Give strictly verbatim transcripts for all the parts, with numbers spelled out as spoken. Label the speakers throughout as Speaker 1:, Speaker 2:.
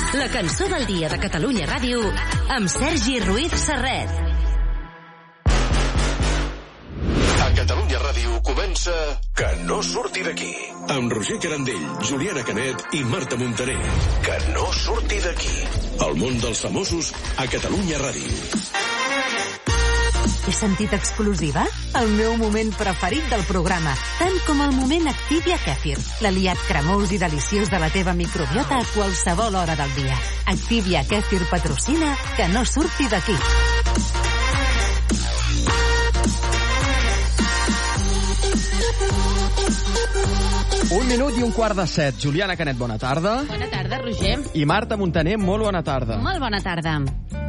Speaker 1: La cançó del dia de Catalunya Ràdio amb Sergi Ruiz Serret.
Speaker 2: A Catalunya Ràdio comença Que no surti d'aquí. Amb Roger Carandell, Juliana Canet i Marta Montaner. Que no surti d'aquí. El món dels famosos a Catalunya Ràdio.
Speaker 1: He sentit exclusiva? El meu moment preferit del programa, tant com el moment Activia Kefir, l'aliat cremós i deliciós de la teva microbiota a qualsevol hora del dia. Activia Kefir patrocina Que no surti d'aquí.
Speaker 3: Un minut i un quart de set. Juliana Canet, bona tarda.
Speaker 4: Bona tarda, Roger.
Speaker 3: I Marta Montaner, molt bona tarda.
Speaker 4: Molt bona tarda.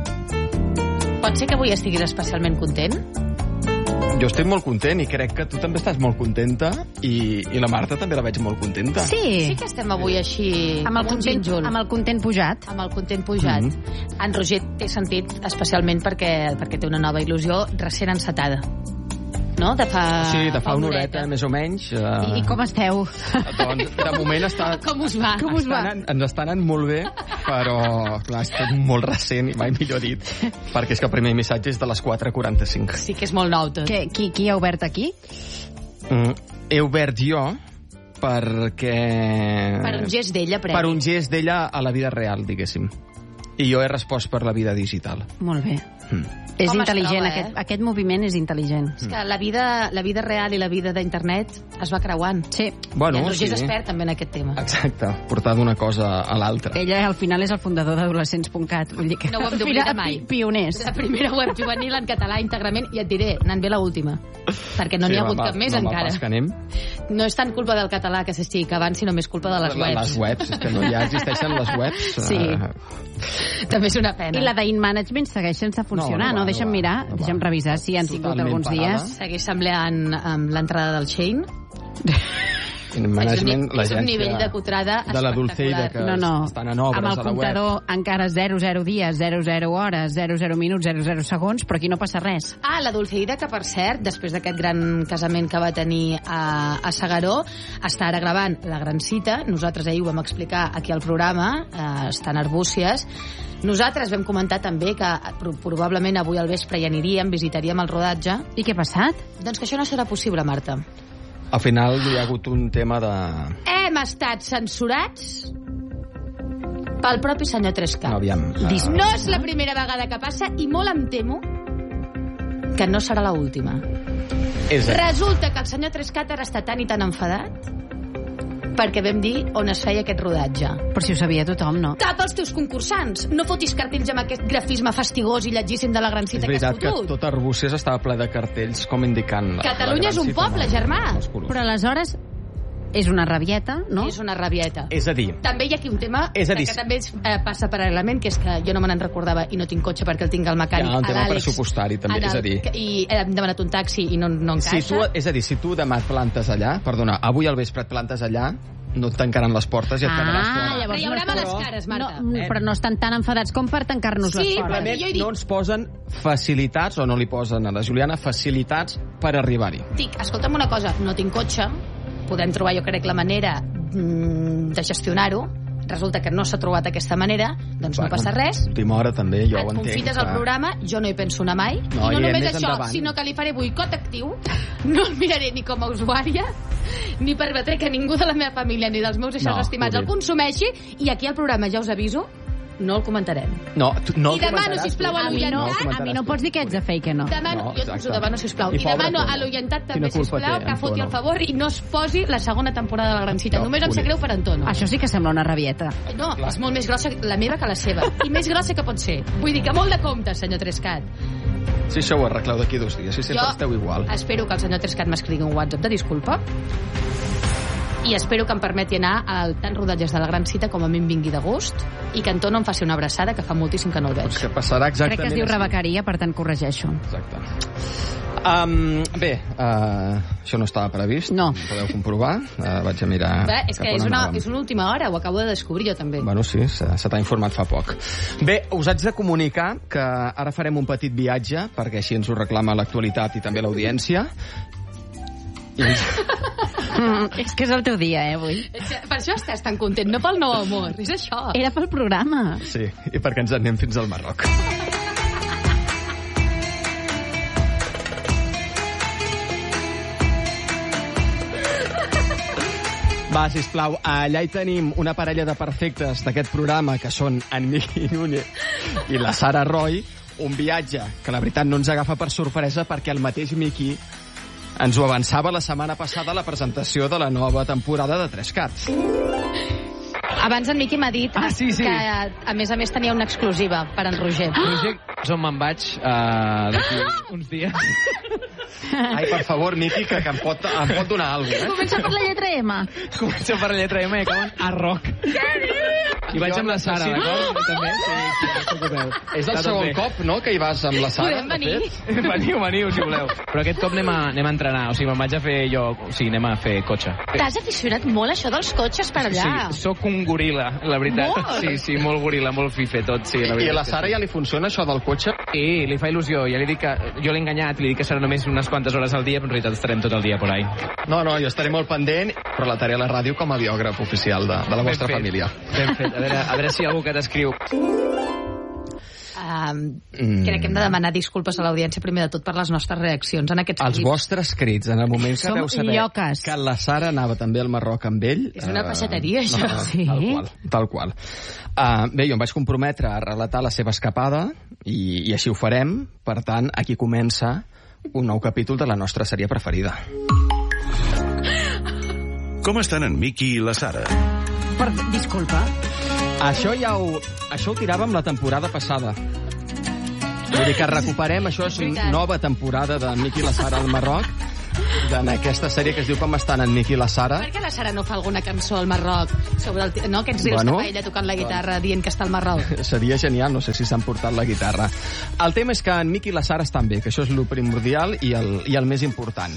Speaker 4: Pot ser que avui estiguis especialment content?
Speaker 3: Jo estic molt content i crec que tu també estàs molt contenta i, i la Marta també la veig molt contenta.
Speaker 4: Sí. Sí que estem avui així
Speaker 5: amb el
Speaker 4: com un
Speaker 5: content,
Speaker 4: gínjol.
Speaker 5: amb el content pujat.
Speaker 4: Amb el content pujat. Mm-hmm. En Roger té sentit especialment perquè, perquè té una nova il·lusió recent encetada. No? De fa,
Speaker 3: sí, de fa, fa una
Speaker 4: horeta,
Speaker 3: horeta, més o menys. Uh...
Speaker 5: I, I com esteu?
Speaker 3: Doncs, de moment està...
Speaker 4: Com us va?
Speaker 5: Com us va?
Speaker 3: Anant, ens està anant molt bé, però clar, és tot molt recent i mai millor dit, perquè és que el primer missatge és de les quatre quaranta-cinc.
Speaker 4: Sí que és molt nou tot.
Speaker 5: Que, qui, qui ha obert aquí?
Speaker 3: Mm, he obert jo perquè...
Speaker 4: Per un gest d'ella, previ.
Speaker 3: Per un gest d'ella a la vida real, diguéssim. I jo he respost per la vida digital.
Speaker 5: Molt bé.
Speaker 3: Mm.
Speaker 5: És
Speaker 4: Com
Speaker 5: intel·ligent,
Speaker 4: troba, eh?
Speaker 5: aquest, aquest moviment és intel·ligent.
Speaker 4: És que la vida, la vida real i la vida d'internet es va creuant.
Speaker 5: Sí.
Speaker 3: Bueno,
Speaker 4: I en Roger
Speaker 3: sí.
Speaker 4: és expert també en aquest tema.
Speaker 3: Exacte, portar d'una cosa a l'altra.
Speaker 5: Ella al final és el fundador d'adolescents punt cat. Vull dir que
Speaker 4: No ho hem d'oblidar mai.
Speaker 5: Pioners.
Speaker 4: La primera web juvenil en català íntegrament, i et diré, anant bé l'última. Perquè no
Speaker 3: Sí,
Speaker 4: n'hi ha
Speaker 3: va,
Speaker 4: hagut
Speaker 3: va,
Speaker 4: cap més
Speaker 3: va,
Speaker 4: encara.
Speaker 3: Pas que anem.
Speaker 4: No és tant culpa del català que s'estigui acabant, sinó més culpa de les webs.
Speaker 3: Les webs, és que no ja existeixen les webs.
Speaker 5: Sí.
Speaker 3: Uh...
Speaker 4: També és una pena.
Speaker 5: I la d'In Management segueix sense funcionar,
Speaker 3: No, no
Speaker 5: no?
Speaker 3: va,
Speaker 5: Deixa'm
Speaker 3: no va,
Speaker 5: mirar,
Speaker 3: no va.
Speaker 5: deixa'm revisar si han tingut
Speaker 3: Totalment
Speaker 5: alguns
Speaker 3: parada.
Speaker 5: dies.
Speaker 4: Segueix semblant amb l'entrada del Shane.
Speaker 3: In Management,
Speaker 4: és un, és un nivell de cutrada
Speaker 3: de la Dulceida,
Speaker 4: espectacular.
Speaker 3: que
Speaker 5: No, no.
Speaker 3: estan en obres
Speaker 5: amb el
Speaker 3: a la web.
Speaker 5: comptador encara zero zero dies, zero zero hores, zero zero minuts, zero zero segons, però aquí no passa res.
Speaker 4: Ah, la Dulceida, que per cert, després d'aquest gran casament que va tenir a, a Segaró, està ara gravant La Gran Cita. Nosaltres ahir ho vam explicar aquí al programa, eh, estan arbúcies. Nosaltres vam comentar també que probablement avui al vespre hi aniríem, visitaríem el rodatge.
Speaker 5: I què ha passat?
Speaker 4: Doncs que això no serà possible, Marta.
Speaker 3: Al final hi ha hagut un tema de...
Speaker 4: Hem estat censurats pel propi senyor Tresca.
Speaker 3: No, aviam. Uh...
Speaker 4: No és la primera vegada que passa i molt em temo que no serà l'última.
Speaker 3: És a...
Speaker 4: Resulta que el senyor Trescat ara està tan i tan enfadat perquè vam dir on es feia aquest rodatge.
Speaker 5: Però si ho sabia tothom, no?
Speaker 4: Cap als teus concursants. No fotis cartells amb aquest grafisme fastigós i llegíssim de La Gran Cita
Speaker 3: És
Speaker 4: que has
Speaker 3: veritat que
Speaker 4: fotut.
Speaker 3: tot Arbúcies estava ple de cartells com indicant... La,
Speaker 4: Catalunya
Speaker 3: la
Speaker 4: és un
Speaker 3: Gran Cita,
Speaker 4: poble,
Speaker 3: no?
Speaker 4: germà.
Speaker 3: Els colors.
Speaker 5: Però aleshores és una rabieta, no?
Speaker 4: És una rabieta.
Speaker 3: És a dir,
Speaker 4: També hi ha aquí un tema
Speaker 3: És a dir,
Speaker 4: que també eh, passa paral·lelament, que és que jo no me n'en recordava i no tinc cotxe perquè el tinc al mecànic.
Speaker 3: Hi ha un
Speaker 4: a
Speaker 3: tema
Speaker 4: l'Àlex,
Speaker 3: pressupostari, també,
Speaker 4: en el-
Speaker 3: és a dir.
Speaker 4: que- I hem demanat un taxi i no, no encaixa.
Speaker 3: si tu, és a dir, si tu demà et plantes allà, perdona, avui al vespre et plantes allà, no et tancaran les portes i et quedaràs
Speaker 5: Ah,
Speaker 3: fora.
Speaker 4: Però hi haurà
Speaker 5: no
Speaker 4: males
Speaker 5: està-
Speaker 4: cares, Marta.
Speaker 5: No, però no estan tan enfadats com per tancar-nos
Speaker 4: Sí,
Speaker 5: les
Speaker 4: però
Speaker 5: portes.
Speaker 4: jo he dit-
Speaker 3: No ens posen facilitats, o no li posen a la Juliana facilitats per arribar-hi.
Speaker 4: Dic, escolta'm una cosa, no tinc cotxe, podem trobar, jo crec, la manera mm, de gestionar-ho. Resulta que no s'ha trobat aquesta manera, doncs no passa res.
Speaker 3: Última hora també, jo
Speaker 4: Et
Speaker 3: ho entenc.
Speaker 4: confites al
Speaker 3: clar.
Speaker 4: programa, jo no hi penso anar mai.
Speaker 3: No,
Speaker 4: I no
Speaker 3: i
Speaker 4: només
Speaker 3: més
Speaker 4: això,
Speaker 3: endavant.
Speaker 4: sinó que li faré boicot actiu. No el miraré ni com a usuària, ni permetré que ningú de la meva família ni dels meus éssers
Speaker 3: No,
Speaker 4: estimats el
Speaker 3: Juli.
Speaker 4: consumeixi, i aquí al programa ja us aviso, no el comentarem.
Speaker 3: No, tu, no
Speaker 4: I
Speaker 3: el
Speaker 4: demano,
Speaker 3: comentaràs
Speaker 4: sisplau,
Speaker 3: tu.
Speaker 4: a
Speaker 5: A mi no,
Speaker 4: l'oyentat-
Speaker 5: a mi no pots dir que ets de fake, no.
Speaker 4: Demano,
Speaker 3: No,
Speaker 4: jo
Speaker 3: exacte.
Speaker 4: us ho demano, sisplau.
Speaker 3: I
Speaker 4: I, demano
Speaker 3: pobre
Speaker 4: a
Speaker 3: tu.
Speaker 4: l'oyentat
Speaker 3: Quina
Speaker 4: també,
Speaker 3: culpa
Speaker 4: sisplau,
Speaker 3: té,
Speaker 4: que foti
Speaker 3: Antonio?
Speaker 4: el favor i no es posi la segona temporada de La Gran Cita.
Speaker 3: No,
Speaker 4: Només em sap
Speaker 3: Juli.
Speaker 4: greu per Antonio.
Speaker 5: Això sí que sembla una rabieta.
Speaker 4: No, és molt més grossa la meva que la seva. I més grossa que pot ser. Vull dir que molt de compte, senyor Trescat.
Speaker 3: Si això ho arregleu d'aquí dos dies, si sempre
Speaker 4: Jo
Speaker 3: esteu igual.
Speaker 4: espero que el senyor Trescat m'escrigui un WhatsApp de disculpa i espero que em permeti anar al tant rodatges de La Gran Cita com a mi em vingui de gust i que Antonio em faci una abraçada, que fa moltíssim que no el veig.
Speaker 3: Doncs que passarà exactament
Speaker 5: Crec que es diu
Speaker 3: així.
Speaker 5: rebequeria, per tant corregeixo.
Speaker 3: Exacte. Um, bé, uh, això no estava previst.
Speaker 5: No.
Speaker 3: Ho podeu comprovar. Uh, vaig a mirar...
Speaker 4: Bé, és
Speaker 3: cap
Speaker 4: que
Speaker 3: on
Speaker 4: és una,
Speaker 3: anàvem.
Speaker 4: és una última hora, ho acabo de descobrir jo també.
Speaker 3: Bueno, sí, se, se t'ha informat fa poc. Bé, us haig de comunicar que ara farem un petit viatge, perquè així ens ho reclama l'actualitat i també l'audiència. I ens,
Speaker 5: Mm, és que és el teu dia, eh, avui.
Speaker 4: Per això estàs tan content, no pel nou amor, és això.
Speaker 5: Era pel programa.
Speaker 3: Sí, i perquè ens anem fins al Marroc. Va, sisplau, allà hi tenim una parella de perfectes d'aquest programa, que són en Miqui Núñez i la Sara Roy, un viatge que la veritat no ens agafa per sorpresa perquè el mateix Miqui ens ho avançava la setmana passada a la presentació de la nova temporada de Tres Cats.
Speaker 4: Abans en Miqui m'ha dit
Speaker 6: Ah, sí, sí.
Speaker 4: que, a més a més, tenia una exclusiva per en Roger.
Speaker 6: Roger, on me'n vaig uh, d'aquí uns dies.
Speaker 3: Ai, per favor, Miqui, que, que em, pot, em pot donar alguna cosa, eh?
Speaker 5: Comença per la lletra M.
Speaker 6: Comença per la lletra M i acaben a rock. I vaig amb la Sara,
Speaker 3: Sí.
Speaker 6: d'acord? També, sí, sí, no us preocupeu.
Speaker 3: És el
Speaker 6: Està tot
Speaker 3: segon
Speaker 6: bé.
Speaker 3: cop, no?, que hi vas amb la Sara.
Speaker 4: Podem venir?
Speaker 3: de fet.
Speaker 6: Veniu, veniu, si voleu. Però aquest cop anem a, anem a entrenar, o sigui, me'n vaig a fer jo, o sigui, anem a fer cotxe.
Speaker 4: T'has aficionat molt a això dels cotxes per allà.
Speaker 6: Sí, sóc un goril·la, la veritat.
Speaker 4: Molt?
Speaker 6: Sí, sí, molt goril·la, molt fife tot, sí, la
Speaker 3: I
Speaker 6: veritat.
Speaker 3: a la Sara ja li funciona això del cotxe?
Speaker 6: Sí, li fa il·lusió. Ja li dic que jo l'he enganyat, li dic que serà només unes quantes hores al dia, però en realitat estarem tot el dia por ahí.
Speaker 3: No, no, jo estaré molt pendent, però la a la ràdio com a biògraf oficial de, de la vostra
Speaker 6: Ben fet.
Speaker 3: família.
Speaker 6: Ben fet. A veure, a veure si hi ha algú que t'escriu.
Speaker 4: Um,
Speaker 3: Mm.
Speaker 4: Crec que hem de demanar disculpes a l'audiència primer de tot per les nostres reaccions en aquests
Speaker 3: Els
Speaker 4: clips.
Speaker 3: vostres crits, en el moment que
Speaker 5: Som
Speaker 3: deu saber
Speaker 5: lloques.
Speaker 3: que la Sara anava també al Marroc amb ell...
Speaker 4: És una
Speaker 3: eh,
Speaker 4: peixateria, això.
Speaker 3: No,
Speaker 5: Sí.
Speaker 3: Tal qual, tal qual. Uh, bé, jo em vaig comprometre a relatar la seva escapada i, i així ho farem. Per tant, aquí comença un nou capítol de la nostra sèrie preferida.
Speaker 2: Com estan en Miqui i la Sara?
Speaker 5: Per, disculpa.
Speaker 3: Això ja ho, això ho tiràvem la temporada passada. Vull dir que recuperem, això és
Speaker 4: Veritat.
Speaker 3: nova temporada de Miqui i la Sara al Marroc, en aquesta sèrie que es diu Com estan en Miqui i la Sara.
Speaker 4: Per què la Sara no fa alguna cançó al Marroc sobre el, no, aquests reels
Speaker 3: Bueno,
Speaker 4: que fa ella tocant la guitarra dient que està al Marroc?
Speaker 3: Seria genial, no sé si s'han portat la guitarra. El tema és que en Miqui i la Sara estan bé, que això és el primordial i el, i el més important.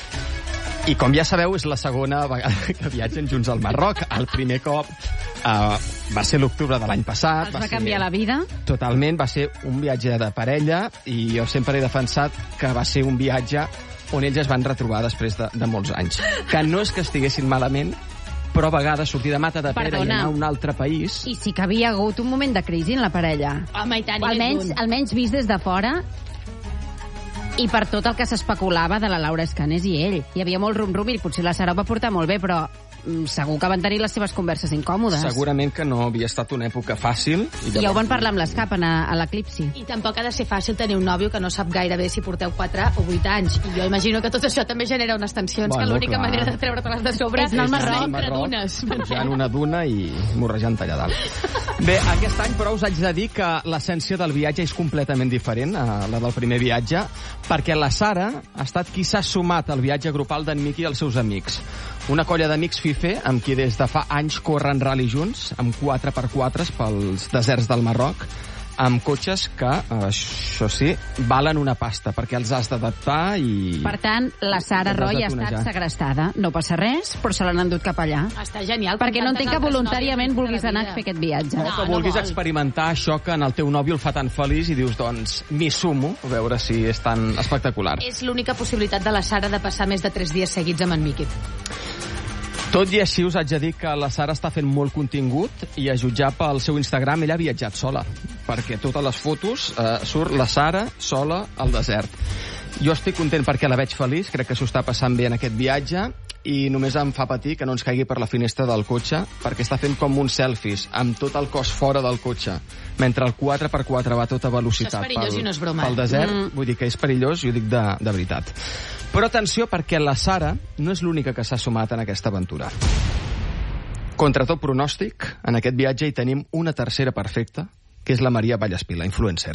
Speaker 3: I com ja sabeu, és la segona vegada que viatgen junts al Marroc. El primer cop uh, va ser l'octubre de l'any passat.
Speaker 5: Els va
Speaker 3: ser-
Speaker 5: canviar la vida.
Speaker 3: Totalment, va ser un viatge de parella i jo sempre he defensat que va ser un viatge on ells es van retrobar després de, de molts anys. Que no és que estiguessin malament, però a vegades sortir de Mata de Pere
Speaker 5: Perdona.
Speaker 3: i anar a un altre país...
Speaker 5: I sí que havia hagut un moment de crisi en la parella.
Speaker 4: Home, i tant,
Speaker 5: O
Speaker 4: i més
Speaker 5: almenys,
Speaker 4: d'un.
Speaker 5: almenys vist des de fora i per tot el que s'especulava de la Laura Escanes i ell. Hi havia molt rum-rum i potser la Sara ho va portar molt bé, però mm, segur que van tenir les seves converses incòmodes.
Speaker 3: Segurament que no havia estat una època fàcil.
Speaker 5: I ja ho van parlar amb l'Escap a, a l'Eclipsi.
Speaker 4: I tampoc ha de ser fàcil tenir un nòvio que no sap gaire bé si porteu quatre o vuit anys. I jo imagino que tot això també genera unes tensions,
Speaker 3: Bueno,
Speaker 4: que l'única
Speaker 3: clar.
Speaker 4: manera de treure-te-les de sobre
Speaker 5: És anar al
Speaker 4: anar
Speaker 5: Marroc.
Speaker 4: entre dunes.
Speaker 3: Pujant una duna i morrejant allà dalt. Bé, aquest any, però, us haig de dir que l'essència del viatge és completament diferent a la del primer viatge, perquè la Sara ha estat qui s'ha sumat al viatge grupal d'en Miqui i els seus amics. Una colla d'amics fife amb qui des de fa anys corren ral·li junts, amb quatre per quatre pels deserts del Marroc, amb cotxes que, això sí, valen una pasta, perquè els has d'adaptar i...
Speaker 5: Per tant, la Sara
Speaker 3: T'has
Speaker 5: Roy
Speaker 3: de
Speaker 5: ha estat
Speaker 3: tonejar.
Speaker 5: segrestada. No passa res, però se l'han endut cap allà.
Speaker 4: Està genial.
Speaker 5: Perquè no
Speaker 4: com
Speaker 5: entenc
Speaker 4: tantes
Speaker 5: que
Speaker 4: altres
Speaker 5: voluntàriament
Speaker 4: nòvies
Speaker 5: vulguis
Speaker 4: de la
Speaker 5: anar a
Speaker 4: vida.
Speaker 5: fer aquest viatge.
Speaker 3: No,
Speaker 4: No,
Speaker 3: que
Speaker 4: no
Speaker 3: vulguis
Speaker 4: vol.
Speaker 3: experimentar això que en el teu nòvio el fa tan feliç i dius, doncs, m'hi sumo, a veure si és tan espectacular.
Speaker 4: És l'única possibilitat de la Sara de passar més de tres dies seguits amb en Miqui.
Speaker 3: Tot i així us haig de dir que la Sara està fent molt contingut i a jutjar pel seu Instagram ella ha viatjat sola, perquè totes les fotos eh, surt la Sara sola al desert. Jo estic content perquè la veig feliç, crec que s'ho està passant bé en aquest viatge i només em fa patir que no ens caigui per la finestra del cotxe perquè està fent com uns selfies amb tot el cos fora del cotxe mentre el quatre per quatre va a tota velocitat
Speaker 4: Això és perillós
Speaker 3: pel,
Speaker 4: i no és broma,
Speaker 3: pel
Speaker 4: eh?
Speaker 3: desert.
Speaker 5: Mm.
Speaker 3: Vull dir que és perillós i ho dic de, de veritat. Però atenció, perquè la Sara no és l'única que s'ha sumat en aquesta aventura. Contra tot pronòstic, en aquest viatge hi tenim una tercera perfecta, que és la Maria Vallespila, influencer.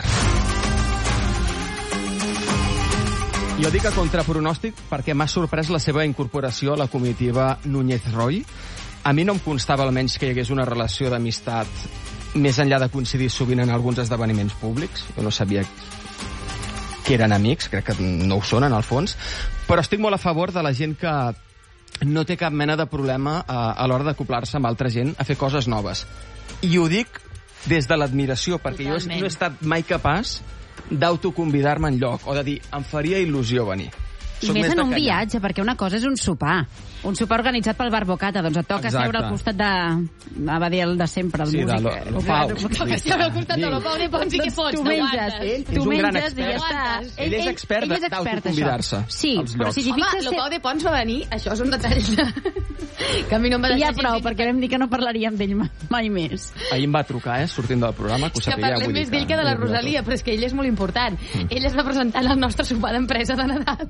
Speaker 3: Jo dic que contra pronòstic perquè m'ha sorprès la seva incorporació a la comitiva Núñez Roy. A mi no em constava almenys que hi hagués una relació d'amistat més enllà de coincidir sovint en alguns esdeveniments públics. Jo no sabia que eren amics, crec que no ho són en el fons, però estic molt a favor de la gent que no té cap mena de problema a, a l'hora d'acoplar-se amb altra gent a fer coses noves. I ho dic des de l'admiració, perquè
Speaker 4: Totalment.
Speaker 3: jo no he estat mai capaç d'autoconvidar-me en lloc, o de dir, em faria il·lusió venir.
Speaker 5: I més en un viatge, perquè una cosa és un sopar. Un sopar organitzat pel Bar Bocata, doncs et toca seure al costat de... Va dir el de sempre, el
Speaker 3: sí,
Speaker 5: músic.
Speaker 3: Sí, de lo Pau.
Speaker 4: Et toca seure al costat de lo Pau, ni pots i què pots,
Speaker 5: tu menges, tu menges i ja està.
Speaker 3: Ell és expert d'autoconvidar-se.
Speaker 5: Sí, però si t'hi fixes...
Speaker 4: Home, lo Pau de Pons va venir, això és un detall que a mi no em va deixar...
Speaker 5: Ja prou, perquè vam dir que no parlaríem d'ell mai més.
Speaker 3: Ahir em va trucar, eh, sortint del programa, que ho sapigueu.
Speaker 4: Que parlem més d'ell que de la Rosalia, però és que ell és molt important. Ell es va presentar en el nostre sopar d'empresa de Nadal.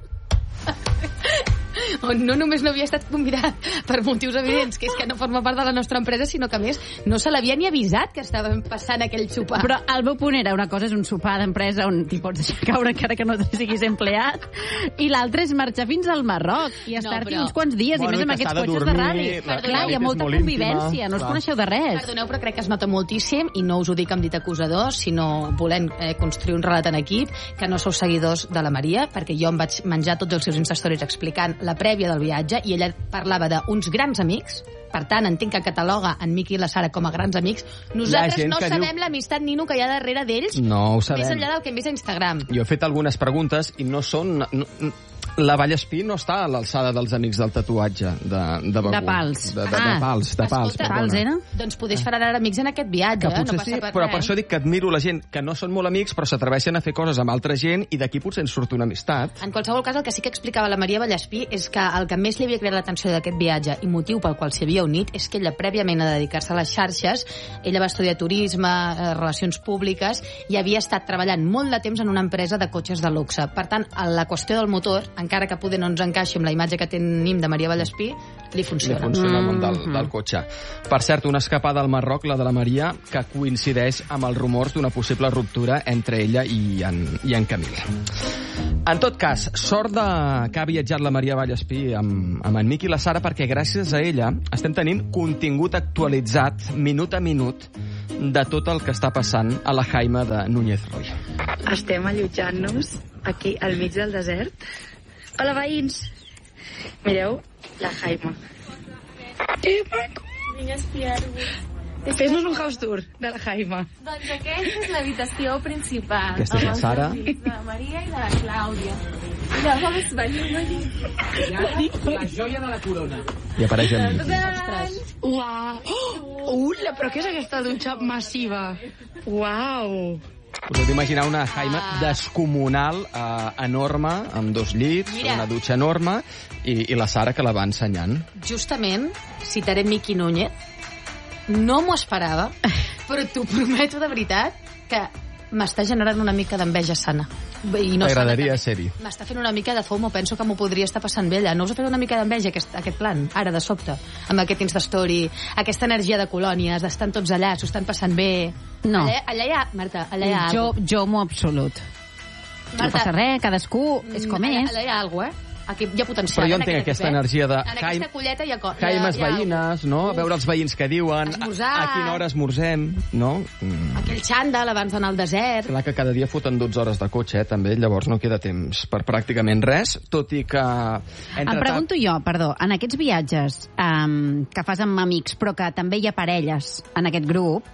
Speaker 4: On no només no havia estat convidat per motius evidents, que és que no forma part de la nostra empresa, sinó que, a més, no se l'havia ni avisat que estàvem passant aquell sopar.
Speaker 5: Però el meu punt era, una cosa és un sopar d'empresa on t'hi pots deixar caure encara que no siguis empleat, i l'altre és marxar fins al Marroc i estar-hi no, però... uns quants dies, bueno, i més amb aquests cotxes de, de radi. Clar, hi ha molta convivència, no us coneixeu de res.
Speaker 4: Perdoneu, però crec que es nota moltíssim, i no us ho dic amb dit acusador, sinó volent eh, construir un relat en equip, que no sou seguidors de la Maria, perquè jo em vaig menjar tots els seus Instastories explicant la prèvia del viatge, i ella parlava d'uns grans amics, per tant, entenc que cataloga en Miqui i la Sara com a grans amics. Nosaltres no sabem diu... l'amistat, Nino, que hi ha darrere d'ells,
Speaker 3: no ho sabem.
Speaker 4: Més enllà del que hem vist a Instagram.
Speaker 3: Jo he fet algunes preguntes i no són... No, la Vallespí no està a l'alçada dels amics del tatuatge de, de Begur.
Speaker 5: De pals.
Speaker 3: De, de, ah. de pals, de pals.
Speaker 4: Escolta, pals era? Doncs podés fer ara amics en aquest viatge.
Speaker 3: Que potser
Speaker 4: no passa
Speaker 3: sí,
Speaker 4: per
Speaker 3: però
Speaker 4: res.
Speaker 3: Per això dic que admiro la gent que no són molt amics, però s'atreveixen a fer coses amb altra gent i d'aquí potser en surt una amistat.
Speaker 4: En qualsevol cas, el que sí que explicava la Maria Vallespí és que el que més li havia creat l'atenció d'aquest viatge i motiu pel qual s'hi havia unit és que ella, prèviament a dedicar-se a les xarxes, ella va estudiar turisme, eh, relacions públiques, i havia estat treballant molt de temps en una empresa de cotxes de luxe. Per tant, la qüestió del motor, encara que poder no ens encaixi amb la imatge que tenim de Maria Vallespí, li funciona.
Speaker 3: Li funciona el món del, del cotxe. Per cert, una escapada al Marroc, la de la Maria, que coincideix amb els rumors d'una possible ruptura entre ella i en, i en Camil. En tot cas, sort de que ha viatjat la Maria Vallespí amb, amb en Miqui i la Sara, perquè gràcies a ella estem tenint contingut actualitzat, minut a minut, de tot el que està passant a la Jaima de Núñez Roy.
Speaker 7: Estem allotjant-nos aquí al mig del desert. Hola, veïns. Mireu, la Jaima. Que maco.
Speaker 8: Vinc a espiar-vos.
Speaker 7: Fes-nos un house tour de la Jaima.
Speaker 8: Doncs aquesta és l'habitació principal.
Speaker 3: Aquesta és la Sara.
Speaker 8: De la Maria i de la Clàudia. Llavors, veniu, veniu.
Speaker 6: La joia de la corona.
Speaker 3: I apareix en mi.
Speaker 7: Uau. Oh, ula, però què és aquesta dutxa massiva? Uau.
Speaker 3: Us heu d'imaginar una Jaima descomunal, eh, enorme, amb dos llits,
Speaker 4: Mira.
Speaker 3: una dutxa enorme, i, i la Sara que la va ensenyant.
Speaker 4: Justament, citaré Miqui Núñez, no m'ho esperava, però t'ho prometo de veritat que m'està generant una mica d'enveja sana. I no
Speaker 3: T'agradaria ser-hi.
Speaker 4: M'està fent una mica de fomo, penso que m'ho podria estar passant bé allà. No us ha fet una mica d'enveja aquest, aquest plan, ara, de sobte, amb aquest Instastory, aquesta energia de colònies, estan tots allà, s'ho estan passant bé.
Speaker 5: No.
Speaker 4: Allà, allà hi ha, Marta, allà hi ha
Speaker 5: jo,
Speaker 4: alguna
Speaker 5: jo m'ho absolut.
Speaker 4: Marta,
Speaker 5: no passa res, cadascú és com
Speaker 4: allà,
Speaker 5: és.
Speaker 4: Allà hi ha alguna cosa, eh? Aquí hi ha potencial.
Speaker 3: Però jo
Speaker 4: en
Speaker 3: entenc
Speaker 4: aquest
Speaker 3: aquesta
Speaker 4: equip, eh?
Speaker 3: energia de...
Speaker 4: En aquesta colleta hi ha... co-
Speaker 3: Jaimes
Speaker 4: hi ha- hi ha
Speaker 3: veïnes, no? A veure els veïns que diuen, a,
Speaker 4: Esmorzar.
Speaker 3: a quina hora esmorzem, no? Mm.
Speaker 4: Aquell xandall abans d'anar al desert.
Speaker 3: Clar que cada dia foten dotze hores de cotxe, eh, també, llavors no queda temps per pràcticament res, tot i que...
Speaker 5: Em pregunto jo, perdó, en aquests viatges um, que fas amb amics, però que també hi ha parelles en aquest grup,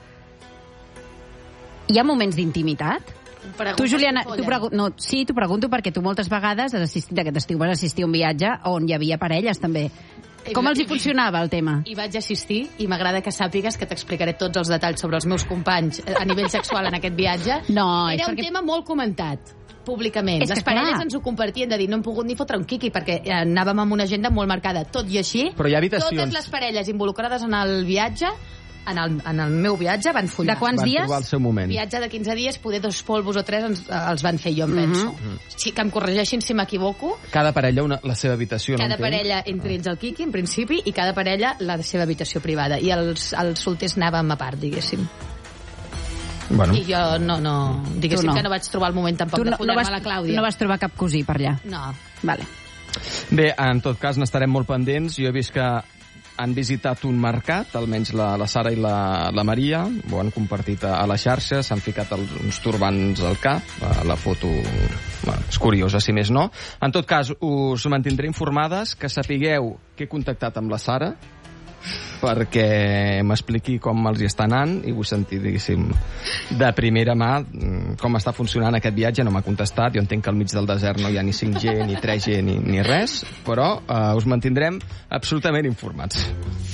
Speaker 5: hi ha moments d'intimitat? Tu, Juliana, tu pregu... no, sí, t'ho pregunto perquè tu moltes vegades has assistit, aquest estiu vas assistir a un viatge on hi havia parelles, també. Com els hi funcionava el tema?
Speaker 4: I vaig assistir, i m'agrada que sàpigues que t'explicaré tots els detalls sobre els meus companys a nivell sexual en aquest viatge.
Speaker 5: No,
Speaker 4: Era
Speaker 5: és
Speaker 4: un
Speaker 5: perquè...
Speaker 4: tema molt comentat públicament.
Speaker 5: És que
Speaker 4: Les parelles
Speaker 5: clar.
Speaker 4: ens ho compartien de dir no hem pogut ni fotre un quiqui perquè anàvem amb una agenda molt marcada. Tot i així,
Speaker 3: Però hi ha habitacions.
Speaker 4: totes les parelles involucrades en el viatge, en el, en el meu viatge, van follar.
Speaker 5: De quants
Speaker 3: Van
Speaker 5: dies?
Speaker 3: trobar el seu moment.
Speaker 4: Viatge de quinze dies, poder dos polvos o tres ens, els van fer, jo em penso.
Speaker 5: Mhm.
Speaker 3: Mm-hmm.
Speaker 4: Sí, que em corregeixin si m'equivoco.
Speaker 3: Cada parella una, la seva habitació, no
Speaker 4: Cada
Speaker 3: entenc?
Speaker 4: parella, entre ells el Quiqui, en principi, i cada parella la seva habitació privada. I els, els solters anàvem a part, diguéssim.
Speaker 3: Bueno.
Speaker 4: I jo no, no, diguéssim
Speaker 5: Tu no.
Speaker 4: que no vaig trobar el moment tampoc
Speaker 5: Tu
Speaker 4: de
Speaker 5: no, no,
Speaker 4: follar-me
Speaker 5: vas,
Speaker 4: la Clàudia.
Speaker 5: no vas trobar cap cosí per allà?
Speaker 4: No.
Speaker 5: Vale.
Speaker 3: Bé, en tot cas, n'estarem molt pendents. Jo he vist que han visitat un mercat, almenys la, la Sara i la, la Maria, ho han compartit a, a les xarxes, s'han ficat el, uns turbants al cap, la, la foto bueno, és curiosa, si més no. En tot cas, us mantindré informades, que sapigueu que he contactat amb la Sara, perquè m'expliqui com els hi està anant i vull sentir, diguéssim, de primera mà com està funcionant aquest viatge. No m'ha contestat, jo entenc que al mig del desert no hi ha ni cinc G, ni tres G, ni, ni res, però eh, us mantindrem absolutament informats.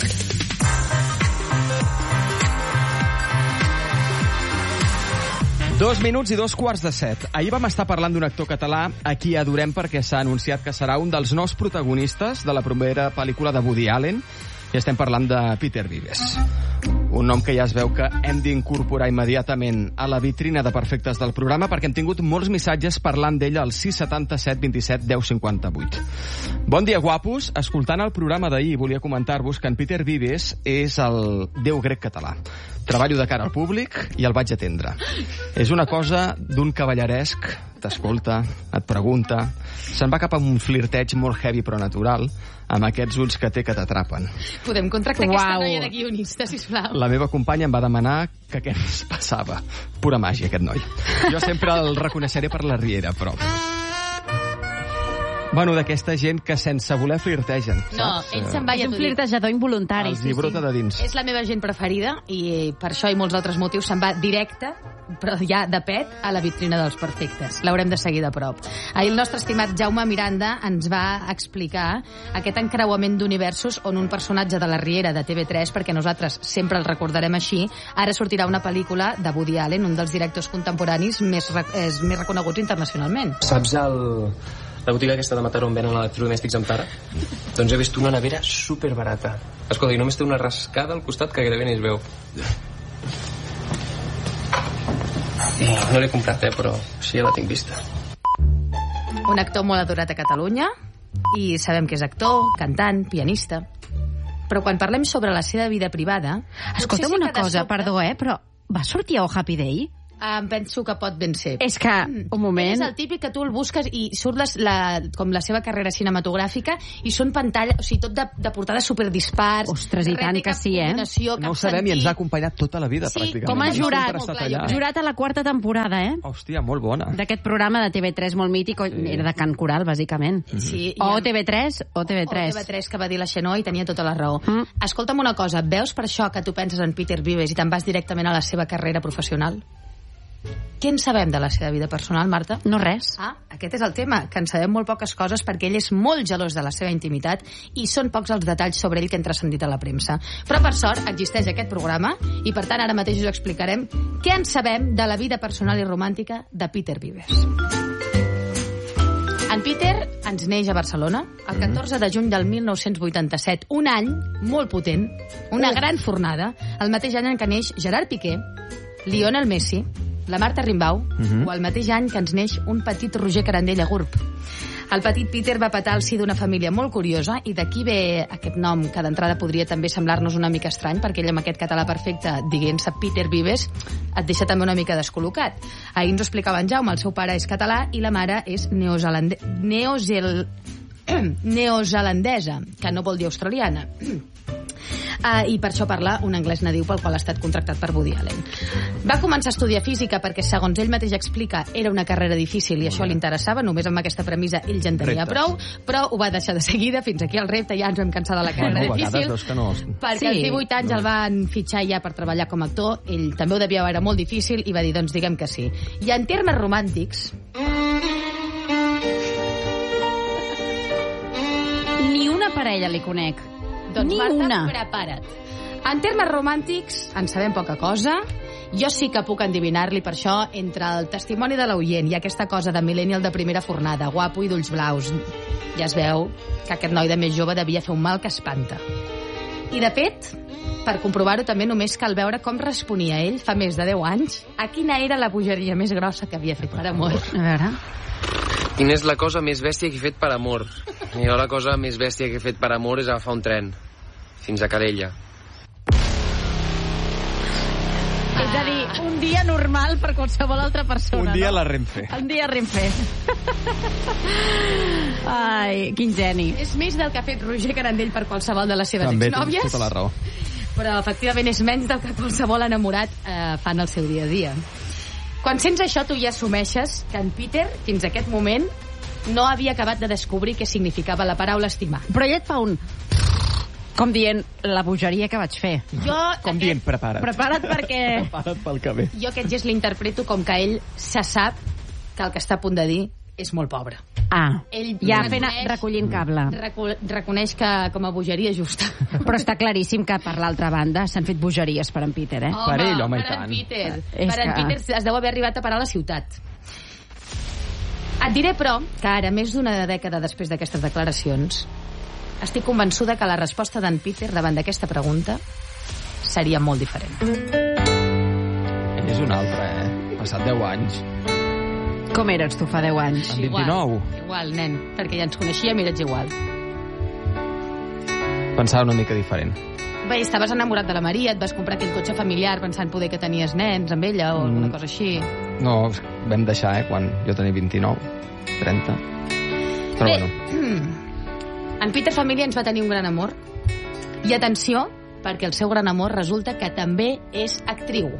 Speaker 3: Dos minuts i dos quarts de set. Ahir vam estar parlant d'un actor català a qui adorem perquè s'ha anunciat que serà un dels nous protagonistes de la primera pel·lícula de Woody Allen, i estem parlant de Peter Vives. Un nom que ja es veu que hem d'incorporar immediatament a la vitrina de perfectes del programa perquè hem tingut molts missatges parlant d'ell al sis setanta set vint set deu cinquanta vuit. Bon dia, guapos. Escoltant el programa d'ahir, volia comentar-vos que en Peter Vives és el déu grec català. Treballo de cara al públic i el vaig atendre. És una cosa d'un cavalleresc, t'escolta, et pregunta, se'n va cap a un flirteig molt heavy però natural, amb aquests ulls que té que t'atrapen.
Speaker 4: Podem contractar Uau. aquesta noia de guionista, sisplau.
Speaker 3: La meva companya em va demanar que què ens passava. Pura màgia, aquest noi. Jo sempre el reconeixeré per la riera, però... Bueno, d'aquesta gent que sense voler flirtegen, saps?
Speaker 4: No, ell se'n va...
Speaker 5: És un flirtejador involuntari.
Speaker 3: Els hi brota de dins.
Speaker 4: És la meva gent preferida i per això i molts altres motius se'n va directe, però ja de pet, a la vitrina dels perfectes. L'haurem de seguir de prop. Ahir el nostre estimat Jaume Miranda ens va explicar aquest encreuament d'universos on un personatge de la Riera de T V tres, perquè nosaltres sempre el recordarem així, ara sortirà una pel·lícula de Woody Allen, un dels directors contemporanis més, més reconeguts internacionalment.
Speaker 9: Saps el... la botiga aquesta de Mataró on venen electrodomèstics amb tara? Doncs he vist una nevera superbarata. Escolta, i només té una rascada al costat que gairebé ni es veu. I no l'he comprat, eh, però sí, ja la tinc vista.
Speaker 4: Un actor molt adorat a Catalunya i sabem que és actor, cantant, pianista. Però quan parlem sobre la seva vida privada...
Speaker 5: Escolta'm una cosa, perdó, eh, però va sortir a Oh Happy Day?
Speaker 4: Em penso que pot ben ser.
Speaker 5: És que, un moment...
Speaker 4: És el típic que tu el busques i surt les, la, com la seva carrera cinematogràfica i són pantalla, o sigui, tot de, de portades superdispars.
Speaker 5: Ostres, i tant que sí, eh?
Speaker 3: No ho sabem i ens ha acompanyat tota la vida,
Speaker 4: sí,
Speaker 3: pràcticament.
Speaker 5: Com a jurat, jurat a la quarta temporada, eh?
Speaker 3: Hòstia, molt bona.
Speaker 5: D'aquest programa de T V tres molt mític, sí. Era de Can Coral, bàsicament.
Speaker 4: Sí,
Speaker 5: o T V tres, o T V tres.
Speaker 4: O T V tres, que va dir la Xenó i tenia tota la raó. Mm. Escolta'm una cosa, veus per això que tu penses en Peter Vives i te'n vas directament a la seva carrera professional? Què en sabem de la seva vida personal, Marta?
Speaker 5: No res.
Speaker 4: Ah, aquest és el tema, que en sabem molt poques coses perquè ell és molt gelós de la seva intimitat i són pocs els detalls sobre ell que han transcendit a la premsa. Però, per sort, existeix aquest programa i, per tant, ara mateix us explicarem què en sabem de la vida personal i romàntica de Peter Vives. En Peter ens neix a Barcelona el catorze de juny del mil nou-cents vuitanta-set, un any molt potent, una gran fornada, el mateix any en què neix Gerard Piqué, Lionel Messi, la Marta Rimbaud, uh-huh. o el mateix any que ens neix un petit Roger Carandell a Gurb. El petit Peter va petar al si d'una família molt curiosa i d'aquí ve aquest nom que d'entrada podria també semblar-nos una mica estrany perquè ell amb aquest català perfecte dient-se Peter Vives et deixa també una mica descol·locat. Ahir ens ho explicava en Jaume, el seu pare és català i la mare és neozelande... neozel... neozelandesa, que no vol dir australiana. Uh, i per això parla un anglès nadiu pel qual ha estat contractat per Woody Allen. Va començar a estudiar física perquè, segons ell mateix explica, era una carrera difícil i això li interessava, només amb aquesta premissa ell ja en tenia
Speaker 3: Reptes.
Speaker 4: prou, però ho va deixar de seguida, fins aquí el repte, ja ens vam cansar de la carrera
Speaker 3: bueno,
Speaker 4: difícil,
Speaker 3: que no...
Speaker 4: perquè
Speaker 5: sí.
Speaker 4: als divuit anys el van fitxar ja per treballar com a actor, ell també ho devia veure molt difícil i va dir, doncs diguem que sí. I en termes romàntics...
Speaker 5: Ni una parella li conec.
Speaker 4: Doncs
Speaker 5: Ni
Speaker 4: Marta,
Speaker 5: una.
Speaker 4: prepara't. En termes romàntics, en sabem poca cosa. Jo sí que puc endivinar-li per això entre el testimoni de l'oient i aquesta cosa de millennial de primera fornada, guapo i d'ulls blaus. Ja es veu que aquest noi de més jove devia fer un mal que espanta. I de fet, per comprovar-ho també només cal veure com responia ell fa més de deu anys a quina era la bogeria més grossa que havia fet per amor.
Speaker 5: A veure...
Speaker 9: Quina és la cosa més bèstia que he fet per amor? Jo la cosa més bèstia que he fet per amor és agafar un tren. Fins a Calella.
Speaker 5: Ah. És a dir, un dia normal per qualsevol altra persona,
Speaker 3: Un dia
Speaker 5: no?
Speaker 3: a la Renfe.
Speaker 5: Un dia a Renfe. Ai, quin geni.
Speaker 4: És més del que ha fet Roger Carandell per qualsevol de les seves
Speaker 3: També
Speaker 4: exnòvies.
Speaker 3: tens tota la raó.
Speaker 4: Però, efectivament, és menys del que qualsevol enamorat eh, fan el seu dia a dia. Quan sents això, tu ja assumeixes que en Peter, fins a aquest moment, no havia acabat de descobrir què significava la paraula estimar.
Speaker 5: Però ella et fa un... Com dient, la bogeria que vaig fer.
Speaker 4: Jo,
Speaker 3: Com
Speaker 4: aquest,
Speaker 3: dient, prepara't.
Speaker 5: Prepara't perquè...
Speaker 3: Prepara't pel que ve.
Speaker 4: jo aquest gest l'interpreto com que ell se sap que el que està a punt de dir és molt pobre.
Speaker 5: Ah,
Speaker 4: Ell
Speaker 5: ja
Speaker 4: reconeix-
Speaker 5: fent, recollint cable.
Speaker 4: Reco reconeix que com a bogeria justa.
Speaker 5: Però està claríssim que per l'altra banda s'han fet bogeries per en Peter, eh?
Speaker 3: Per ell, home, i
Speaker 4: per en
Speaker 3: tant.
Speaker 4: Peter.
Speaker 5: És
Speaker 4: Per en
Speaker 5: que-
Speaker 4: Peter es deu haver arribat a parar a la ciutat. Et diré, però, que ara, més d'una dècada després d'aquestes declaracions, estic convençuda que la resposta d'en Peter davant d'aquesta pregunta seria molt diferent.
Speaker 3: Ell és un altre, eh? Passat deu anys.
Speaker 5: Com eres tu fa deu anys?
Speaker 3: Amb vint-i-nou.
Speaker 4: Igual, igual, nen, perquè ja ens coneixíem i eres igual.
Speaker 3: Pensava una mica diferent.
Speaker 4: Bé, estaves enamorat de la Maria, et vas comprar aquell cotxe familiar pensant poder que tenies nens amb ella o alguna
Speaker 3: Mm.
Speaker 4: cosa així.
Speaker 3: No, vam deixar, eh, quan jo tenia vint-i-nou, trenta. Però
Speaker 4: Bé,
Speaker 3: bueno,
Speaker 4: en Peter Família ens va tenir un gran amor. I atenció, perquè el seu gran amor resulta que també és actriu.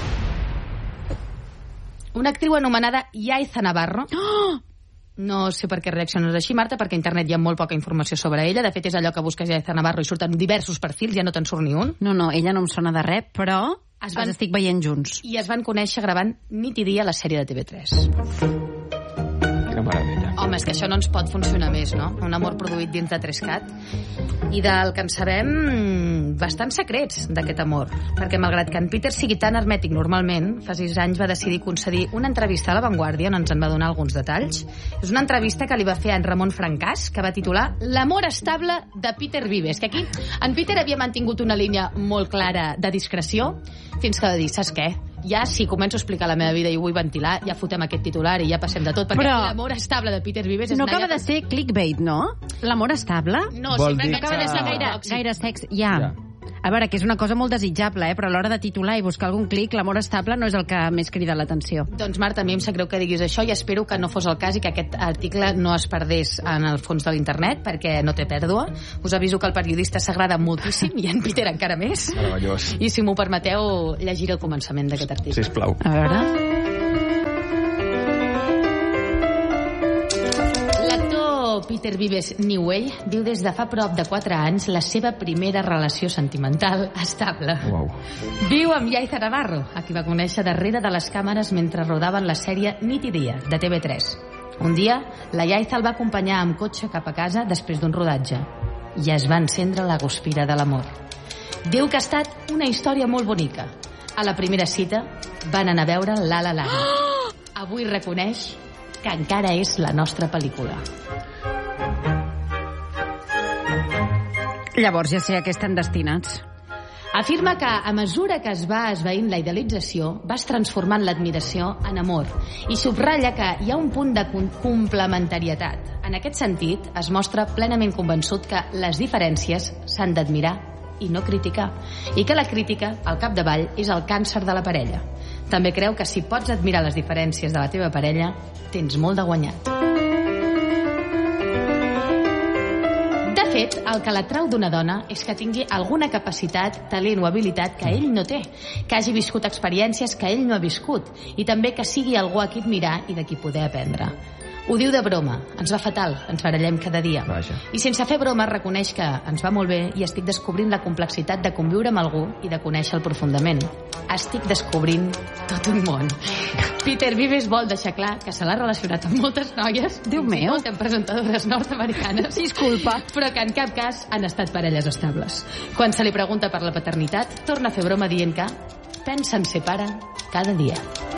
Speaker 4: Una actriu anomenada Yaiza Navarro. No sé per què reacciones així, Marta, perquè a internet hi ha molt poca informació sobre ella. De fet, és allò que busques Yaiza Navarro i surten diversos perfils, ja no te'n surt ni un.
Speaker 5: No, no, ella no em sona de res, però
Speaker 4: Es
Speaker 5: es
Speaker 4: van-
Speaker 5: els estic veient junts.
Speaker 4: I es van conèixer gravant Nit i dia a la sèrie de T V tres.
Speaker 3: quina meravella.
Speaker 4: Home, és que això no ens pot funcionar més, no? Un amor produït dins de Trescat. I del que en sabem bastants secrets d'aquest amor. Perquè malgrat que en Peter sigui tan hermètic normalment, fa sis anys va decidir concedir una entrevista a La Vanguardia on ens en va donar alguns detalls. És una entrevista que li va fer a en Ramon Francàs, que va titular L'amor estable de Peter Vives. Que aquí en Peter havia mantingut una línia molt clara de discreció, fins que va dir, saps què? Ja si començo a explicar la meva vida i ho vull ventilar, ja fotem aquest titular i ja passem de tot, perquè
Speaker 5: Però-
Speaker 4: l'amor estable de Peter Vives és
Speaker 5: No
Speaker 4: anar
Speaker 5: acaba
Speaker 4: allà
Speaker 5: de ser clickbait, no? L'amor estable?
Speaker 4: No,
Speaker 3: Vol
Speaker 4: sempre
Speaker 3: dir
Speaker 4: que acaba de
Speaker 3: que-
Speaker 4: ser
Speaker 5: Gaire,
Speaker 4: gaire...
Speaker 5: gaire sex, ja.
Speaker 3: Ja.
Speaker 5: A veure, que és una cosa molt desitjable, eh? Però a l'hora de titular i buscar algun clic, l'amor estable no és el que més crida l'atenció.
Speaker 4: Doncs Marta, a mi em sap greu que diguis això i espero que no fos el cas i que aquest article no es perdés en el fons de l'internet, perquè no té pèrdua. Us aviso que el periodista s'agrada moltíssim i en Peter encara més.
Speaker 3: Meravellós.
Speaker 4: I si m'ho permeteu, llegiré el començament d'aquest article.
Speaker 3: Sisplau.
Speaker 5: A veure...
Speaker 4: L'actor Peter Vives Newell viu des de fa prop de quatre anys la seva primera relació sentimental estable.
Speaker 3: Uau.
Speaker 4: Viu amb Yaiza Navarro, a qui va conèixer darrere de les càmeres mentre rodaven la sèrie Nit i dia, de T V tres. Un dia, la Yaiza el va acompanyar amb cotxe cap a casa després d'un rodatge. I es va encendre la guspira de l'amor. Diu que ha estat una història molt bonica. A la primera cita van anar a veure La La Land. Avui reconeix que encara és la nostra pel·lícula.
Speaker 5: Llavors ja sé a què estan destinats.
Speaker 4: Afirma que a mesura que es va esvaint la idealització, vas transformant l'admiració en amor i subratlla que hi ha un punt de com- complementarietat. En aquest sentit, es mostra plenament convençut que les diferències s'han d'admirar i no criticar, i que la crítica, al capdavall, és el càncer de la parella. També creu que si pots admirar les diferències de la teva parella, tens molt de guanyat. De fet, el que l'atrau d'una dona és que tingui alguna capacitat, talent o habilitat que ell no té, que hagi viscut experiències que ell no ha viscut i també que sigui algú a qui admirar i de qui poder aprendre. Ho diu de broma, ens va fatal, ens barallem cada dia.
Speaker 3: Vaja.
Speaker 4: I sense fer broma reconeix que ens va molt bé i estic descobrint la complexitat de conviure amb algú i de conèixer-lo profundament. Estic descobrint tot un món. Peter Vives vol deixar clar que se l'ha relacionat amb moltes noies,
Speaker 5: Déu
Speaker 4: fins i
Speaker 5: meu.
Speaker 4: tot amb presentadores nord-americanes,
Speaker 5: Disculpa.
Speaker 4: però que en cap cas han estat parelles estables. Quan se li pregunta per la paternitat, torna a fer broma dient que pensa en ser pare cada dia.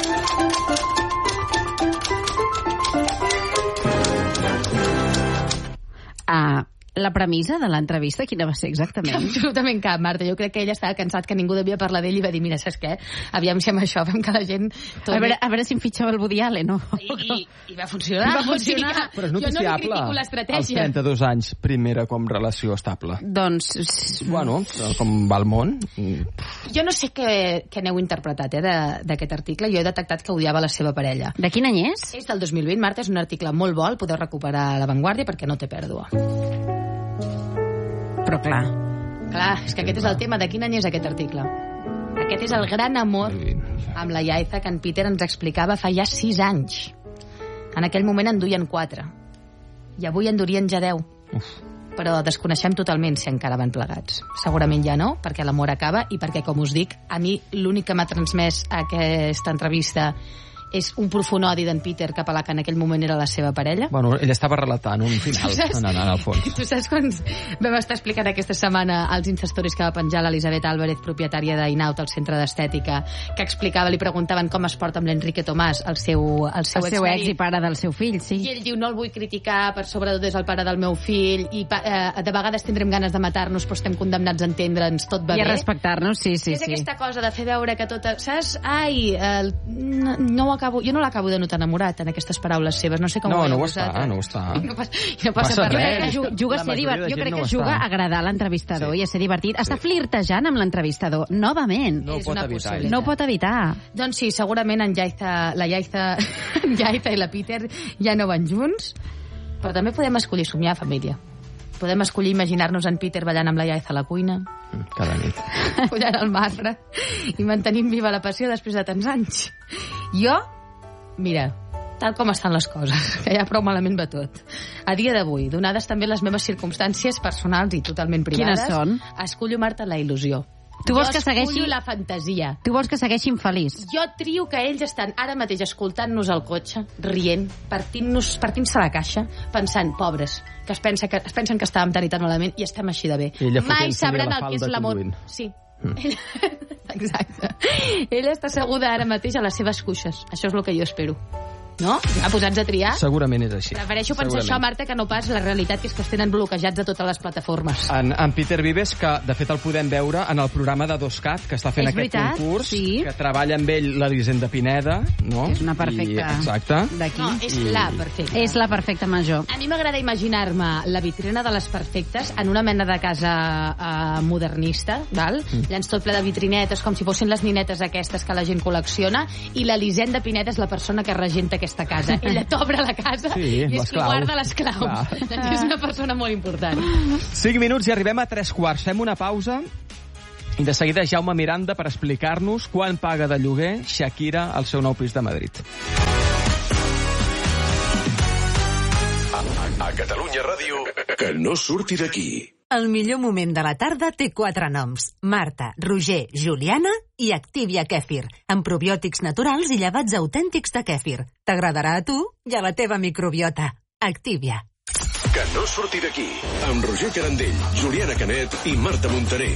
Speaker 5: Ah, la premissa de l'entrevista, quina va ser exactament?
Speaker 4: Absolutament cap, Marta. Jo crec que ell estava cansat que ningú devia parlar d'ell i va dir, mira, saps què? Aviam si amb això fem que la gent...
Speaker 5: A veure, a veure si em fitxava el Woody Allen, no?
Speaker 4: I, i, I va funcionar.
Speaker 5: I va funcionar.
Speaker 4: O sigui que
Speaker 3: Però és
Speaker 4: jo no li
Speaker 3: noticiable.
Speaker 4: critico
Speaker 3: Als
Speaker 4: l'estratègia.
Speaker 3: trenta-dos anys, primera com relació estable.
Speaker 5: Doncs...
Speaker 3: Bueno, com va el món.
Speaker 4: Jo no sé què, què n'heu interpretat eh, de- d'aquest article. Jo he detectat que odiava la seva parella.
Speaker 5: De quin any és?
Speaker 4: És del dos mil vint, Marta, és un article molt bo, el podeu recuperar a La Vanguardia perquè no té pèrdua.
Speaker 5: Però clar...
Speaker 4: Clar, és que aquest és el tema. De quin any és aquest article? Aquest és el gran amor amb la Yaiza que en Peter ens explicava fa ja sis anys. En aquell moment en duien quatre. I avui en durien ja deu.
Speaker 3: Uf.
Speaker 4: però desconeixem totalment si encara van plegats. Segurament ja no, perquè l'amor acaba i perquè, com us dic, a mi l'únic que m'ha transmès aquesta entrevista és un profund odi d'en Peter cap a la que en aquell moment era la seva parella.
Speaker 3: Bueno, ell estava relatant un final, en, en el fons.
Speaker 4: Tu saps quan vam estar explicant aquesta setmana els Instastories que va penjar l'Elisabet Álvarez, propietària d'Inaut, el centre d'estètica, que explicava, li preguntaven com es porta amb l'Enrique Tomàs, el seu, el seu,
Speaker 5: el seu ex i pare del seu fill, sí.
Speaker 4: I ell diu, no el vull criticar, per sobretot és el pare del meu fill, i eh, de vegades tindrem ganes de matar-nos, però estem condemnats a entendre'ns, tot va bé.
Speaker 5: I a respectar-nos, sí, sí.
Speaker 4: És
Speaker 5: sí.
Speaker 4: aquesta cosa de fer veure que tot... Saps? Ai, eh, no, no ho acabo, jo no l'acabo de notar enamorat en aquestes paraules seves, no sé com
Speaker 3: no,
Speaker 4: ho
Speaker 3: no
Speaker 4: heu
Speaker 3: ho està,
Speaker 4: posat.
Speaker 3: no ho està.
Speaker 4: No passa, no passa,
Speaker 3: passa
Speaker 4: per
Speaker 3: res.
Speaker 4: res.
Speaker 5: Jo, juga a ser divert... jo crec
Speaker 3: no
Speaker 5: que juga
Speaker 3: està.
Speaker 5: a agradar l'entrevistador sí. i a ser divertit. Està
Speaker 3: Sí.
Speaker 5: flirtejant amb l'entrevistador, novament.
Speaker 3: No ho
Speaker 4: És
Speaker 3: pot
Speaker 4: una
Speaker 3: evitar.
Speaker 4: possibilitat.
Speaker 5: No ho pot evitar.
Speaker 4: Doncs sí, segurament en Yaiza, la Yaiza, en Yaiza i la Peter ja no van junts, però també podem escollir somiar família. Podem escollir imaginar-nos en Peter ballant amb la Yaiza a la cuina,
Speaker 3: Cada nit.
Speaker 4: pujant al marra i mantenint viva la passió després de tants anys. Jo, mira, tal com estan les coses, que ja prou malament va tot. A dia d'avui, donades també les meves circumstàncies personals i totalment privades,
Speaker 5: Quines són?
Speaker 4: escollo, Marta, la il·lusió.
Speaker 5: Tu vols
Speaker 4: jo
Speaker 5: que segueixi-
Speaker 4: escollo la fantasia.
Speaker 5: Tu vols que segueixin feliç?
Speaker 4: Jo trio que ells estan ara mateix escoltant-nos al cotxe, rient, partint-nos, partint-se la caixa, pensant, pobres, que es, pensa que es pensen que estàvem tan i tan malament i estem així de bé.
Speaker 3: I ella
Speaker 4: Mai
Speaker 3: fotent-se-li
Speaker 4: sabran
Speaker 3: la
Speaker 4: el que és
Speaker 3: falda
Speaker 4: l'amor.
Speaker 3: conduint.
Speaker 4: Sí. Mm. Ella... Exacte. Ella està asseguda ara mateix a les seves cuixes. Això és el que jo espero. No? Ja posats a triar.
Speaker 3: Segurament és així.
Speaker 4: Prefereixo pensar això, Marta, que no pas la realitat, que és que els tenen bloquejats a totes les plataformes.
Speaker 3: En, en Peter Vives, que de fet el podem veure en el programa de dos cat, que està fent
Speaker 5: És
Speaker 3: aquest
Speaker 5: veritat,
Speaker 3: concurs,
Speaker 5: sí.
Speaker 3: que treballa amb ell l'Elisenda Pineda, no?
Speaker 5: És una perfecta.
Speaker 3: I, exacte.
Speaker 5: D'aquí.
Speaker 4: No, és
Speaker 3: I-
Speaker 4: la perfecta.
Speaker 5: És la perfecta major.
Speaker 4: A mi m'agrada imaginar-me la vitrina de les perfectes en una mena de casa uh, modernista, val? Mm. Llavors tot ple de vitrinetes, com si fossin les ninetes aquestes que la gent col·lecciona, i l'Elisenda Pineda és la persona que regenta aquesta casa. Ella t'obre la casa
Speaker 3: Sí,
Speaker 4: i és
Speaker 3: les
Speaker 4: qui
Speaker 3: claus.
Speaker 4: guarda les claus.
Speaker 3: Clar.
Speaker 4: És una persona molt important.
Speaker 3: Cinc minuts i arribem a tres quarts. Fem una pausa i de seguida Jaume Miranda per explicar-nos quan paga de lloguer Shakira al seu nou pis de Madrid.
Speaker 2: A, a, a Catalunya Ràdio, que no surti d'aquí.
Speaker 1: El millor moment de la tarda té quatre noms. Marta, Roger, Juliana i Activia Kèfir, amb probiòtics naturals i llevats autèntics de kèfir. T'agradarà a tu i a la teva microbiota. Activia.
Speaker 2: Que no surti d'aquí. Amb Roger Carandell, Juliana Canet i Marta Montaner.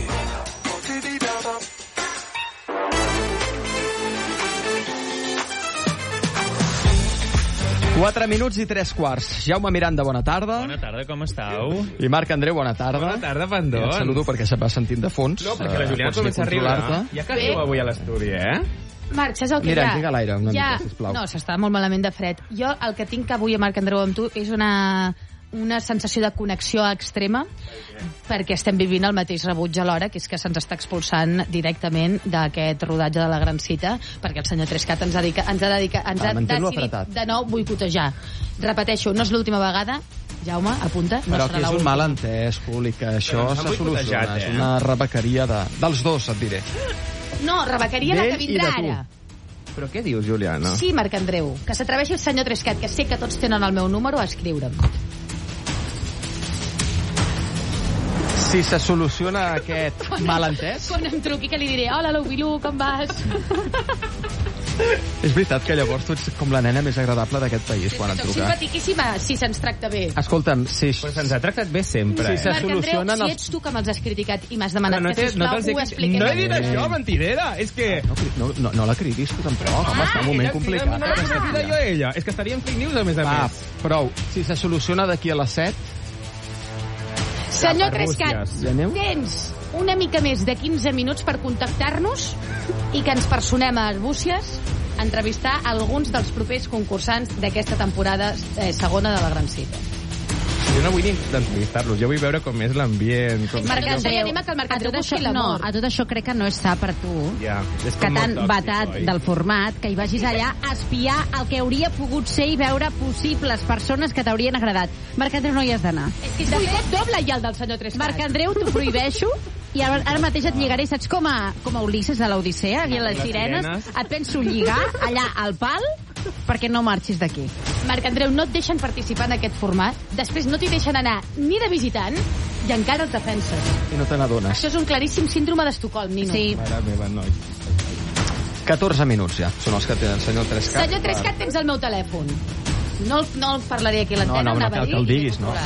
Speaker 3: Quatre minuts i tres quarts. Jaume Miranda, bona tarda.
Speaker 10: Bona tarda, com estàu?
Speaker 3: I Marc Andreu, bona tarda.
Speaker 10: Bona tarda,
Speaker 3: I
Speaker 10: pendons.
Speaker 3: et saludo perquè se va sentint de fons.
Speaker 10: No, perquè la Juliana
Speaker 3: Eh, pots
Speaker 10: comença a riure.
Speaker 3: controlar-te.
Speaker 10: Ja que viu avui a l'estudi, eh?
Speaker 4: Marc, saps el que
Speaker 3: Mira,
Speaker 4: hi ha?
Speaker 3: engega l'aire una
Speaker 4: ja...
Speaker 3: mica, sisplau.
Speaker 4: No, s'està molt malament de fred. Jo el que tinc avui a Marc Andreu amb tu és una, una sensació de connexió extrema perquè estem vivint el mateix rebuig alhora, que és que se'ns està expulsant directament d'aquest rodatge de la gran cita, perquè el senyor Trescat ens ha, dedica, ens ha, dedica, ens
Speaker 3: Ah,
Speaker 4: ha
Speaker 3: mantén-lo
Speaker 4: decidit
Speaker 3: apretat.
Speaker 4: de nou boicotejar. Repeteixo, no és l'última vegada, Jaume, apunta, no
Speaker 3: Però
Speaker 4: serà
Speaker 3: que és un
Speaker 4: l'última.
Speaker 3: malentès, públic, que això
Speaker 10: Però ens han
Speaker 3: se
Speaker 10: boicotejat,
Speaker 3: soluciona.
Speaker 10: eh?
Speaker 3: És una rebequeria de... dels dos, et diré.
Speaker 4: No, rebequeria la
Speaker 3: D'ell
Speaker 4: que
Speaker 3: i
Speaker 4: vindrà
Speaker 3: de tu.
Speaker 4: ara.
Speaker 10: Però què dius, Juliana?
Speaker 4: Sí, Marc Andreu, que s'atreveixi el senyor Trescat, que sé que tots tenen el meu número, a escriure'm.
Speaker 3: Si se soluciona aquest malentès...
Speaker 4: Quan em truqui que li diré, hola, Loubilú, com vas?
Speaker 3: És veritat que llavors tu ets com la nena més agradable d'aquest país quan et
Speaker 4: Soc
Speaker 3: truca.
Speaker 4: simpatiquíssima, si se'ns tracta bé.
Speaker 3: Escolta'm, si,
Speaker 10: Però se'ns ha tractat bé sempre,
Speaker 3: Sí, se
Speaker 10: eh?
Speaker 4: Marc Andreu,
Speaker 3: solucionen
Speaker 4: si
Speaker 3: els-
Speaker 4: ets tu que me'ls has criticat i m'has
Speaker 10: Però
Speaker 4: demanat
Speaker 10: no,
Speaker 4: que,
Speaker 10: té, no,
Speaker 4: sisplau,
Speaker 10: te'ls he
Speaker 4: ho
Speaker 10: crit-
Speaker 4: expliquem.
Speaker 10: no he dit això, mentidera! És que...
Speaker 3: no, no, no, no la cridis tu tampoc, home, està un moment
Speaker 10: ella
Speaker 3: complicat.
Speaker 10: crida, No l'he crida jo a ella. És que estaria en fake news, a més a
Speaker 3: Va,
Speaker 10: més.
Speaker 3: prou. Si se soluciona d'aquí a les set,
Speaker 4: Senyor
Speaker 10: Arbúcies.
Speaker 4: Trescat,
Speaker 3: Ja aneu?
Speaker 4: tens una mica més de quinze minuts per contactar-nos i que ens personem a Arbúcies a entrevistar alguns dels propers concursants d'aquesta temporada eh, segona de la Gran Cita.
Speaker 10: Jo no vull ni entrevistar-los, jo vull veure com és l'ambient. Com...
Speaker 4: Marc Andreu, anima que el Marc
Speaker 5: a
Speaker 4: Andreu
Speaker 5: tot
Speaker 4: busqui
Speaker 5: això, no,
Speaker 4: l'amor.
Speaker 5: a tot això crec que no és sa per tu.
Speaker 10: Ja, és
Speaker 5: Que
Speaker 10: com
Speaker 5: t'han
Speaker 10: molt tòxic,
Speaker 5: vetat
Speaker 10: oi?
Speaker 5: del format, que hi vagis allà a espiar el que hauria pogut ser i veure possibles persones que t'haurien agradat. Marc Andreu, no hi has d'anar.
Speaker 4: És que és de fet doble ja el del senyor Trescat.
Speaker 5: Marc Andreu, t'ho prohibeixo, i ara, ara mateix et lligaré, saps com a, com a Ulisses de l'Odissea, i a les
Speaker 10: Les
Speaker 5: sirenes,
Speaker 10: sirenes.
Speaker 5: et penso lligar allà al pal perquè no marxis d'aquí.
Speaker 4: Marc Andreu, no et deixen participar en aquest format, després no t'hi deixen anar ni de visitant i encara els defenses.
Speaker 3: I no te n'adones.
Speaker 4: Això és un claríssim síndrome d'Estocolm, Nino.
Speaker 5: Sí.
Speaker 3: Mare meva, noi. catorze minuts ja, són els que té el senyor Trescat.
Speaker 4: Senyor Trescat, tens el meu telèfon. No, no el parlaré aquí a
Speaker 3: No,
Speaker 4: l'antena,
Speaker 3: no, no
Speaker 4: anava a
Speaker 3: cal
Speaker 4: dir.
Speaker 3: que el diguis, no.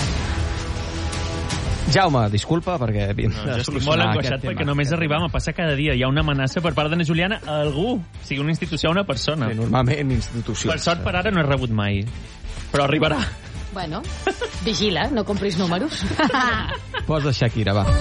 Speaker 3: Jaume, disculpa, perquè...
Speaker 10: No, jo estic molt angoixat perquè només arribam a passar cada dia. Hi ha una amenaça per part d'Anna Juliana a algú, sigui una institució o una persona.
Speaker 3: Sí, normalment institucions.
Speaker 10: Per sort, per ara no he rebut mai. Però arribarà.
Speaker 4: Bueno, vigila, no compris números.
Speaker 3: Posa Shakira, va.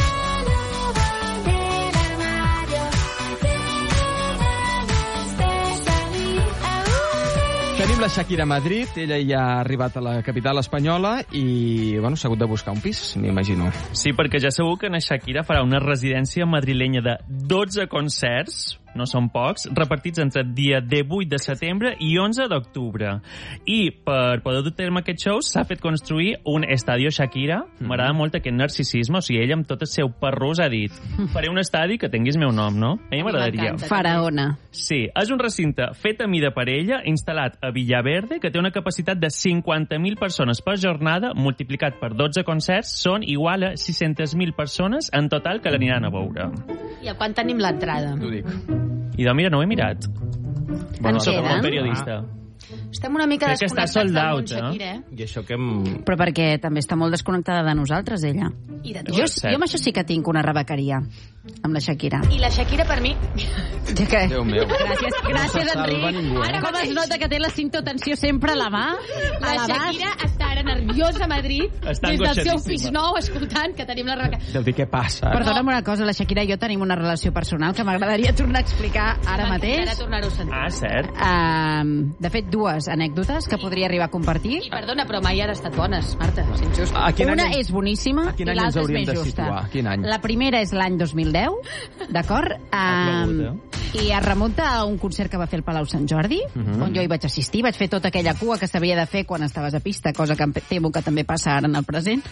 Speaker 3: Tenim la Shakira a Madrid, ella ja ha arribat a la capital espanyola i, bueno, s'ha hagut de buscar un pis, m'imagino.
Speaker 10: Sí, perquè ja segur que na Shakira farà una residència madrilenya de dotze concerts, no són pocs, repartits entre el dia divuit de setembre i onze d'octubre. I per poder dur a terme aquest show s'ha fet construir un estadio Shakira. M'agrada mm. molt aquest narcisisme, o sigui, ella amb tot el seu perrús ha dit faré un estadi que tinguis meu nom, no? A mi m'agradaria.
Speaker 5: Faraona.
Speaker 10: Sí, és un recinte fet a mida per ella, instal·lat a Villaverde, que té una capacitat de cinquanta mil persones per jornada, multiplicat per dotze concerts, són igual a sis-centes mil persones en total que l'aniran a veure.
Speaker 4: I a quan tenim l'entrada?
Speaker 3: T'ho dic.
Speaker 10: I de, mira, no ho he mirat.
Speaker 5: Bueno,
Speaker 10: soc com
Speaker 5: queden?
Speaker 10: un periodista.
Speaker 4: Estem una mica
Speaker 10: Crec que està
Speaker 4: desconnectats
Speaker 10: sold
Speaker 4: del món
Speaker 10: out, eh?
Speaker 4: Shakira, eh?
Speaker 3: I això que... Em...
Speaker 5: Però perquè també està molt desconnectada de nosaltres, ella.
Speaker 4: I de tu.
Speaker 5: Jo, jo amb això sí que tinc una rebequeria, amb la Shakira.
Speaker 4: I la Shakira, per mi...
Speaker 5: Ja que...
Speaker 3: Déu meu.
Speaker 5: Gràcies, gràcies,
Speaker 3: No se salva
Speaker 5: Enric.
Speaker 3: ningú, eh?
Speaker 5: Ara com es nota que té la cintotensió sempre a la mà?
Speaker 4: La
Speaker 5: a l'abast?
Speaker 4: Shakira està ara nerviosa a Madrid,
Speaker 10: Està
Speaker 4: des del seu
Speaker 10: angoixadíssima.
Speaker 4: pis nou, escoltant que tenim la Rebeca.
Speaker 3: Deu dir què passa. ara.
Speaker 5: Perdona'm una cosa, la Shakira i jo tenim una relació personal que m'agradaria tornar a explicar ara mateix.
Speaker 4: Ara tornar-ho a sentir.
Speaker 10: Ah, cert.
Speaker 5: Um, de fet, dues anècdotes que podria arribar a compartir.
Speaker 4: I perdona, però mai han estat bones, Marta, sent just.
Speaker 3: A quin
Speaker 5: Una
Speaker 3: any,
Speaker 5: és boníssima
Speaker 3: a quin
Speaker 5: i
Speaker 3: any ens
Speaker 5: l'altra és
Speaker 3: hauríem
Speaker 5: més
Speaker 3: de
Speaker 5: justa.
Speaker 3: situar? Quin any?
Speaker 5: La primera és l'any dos mil deu, d'acord?
Speaker 10: Ha
Speaker 5: Um,
Speaker 10: plogut,
Speaker 5: I es remunta a un concert que va fer el Palau Sant Jordi, uh
Speaker 3: Mhm.
Speaker 5: -huh. on jo hi vaig assistir. Vaig fer tota aquella cua que s'havia de fer quan estaves a pista, cosa que em temo que també passa ara en el present.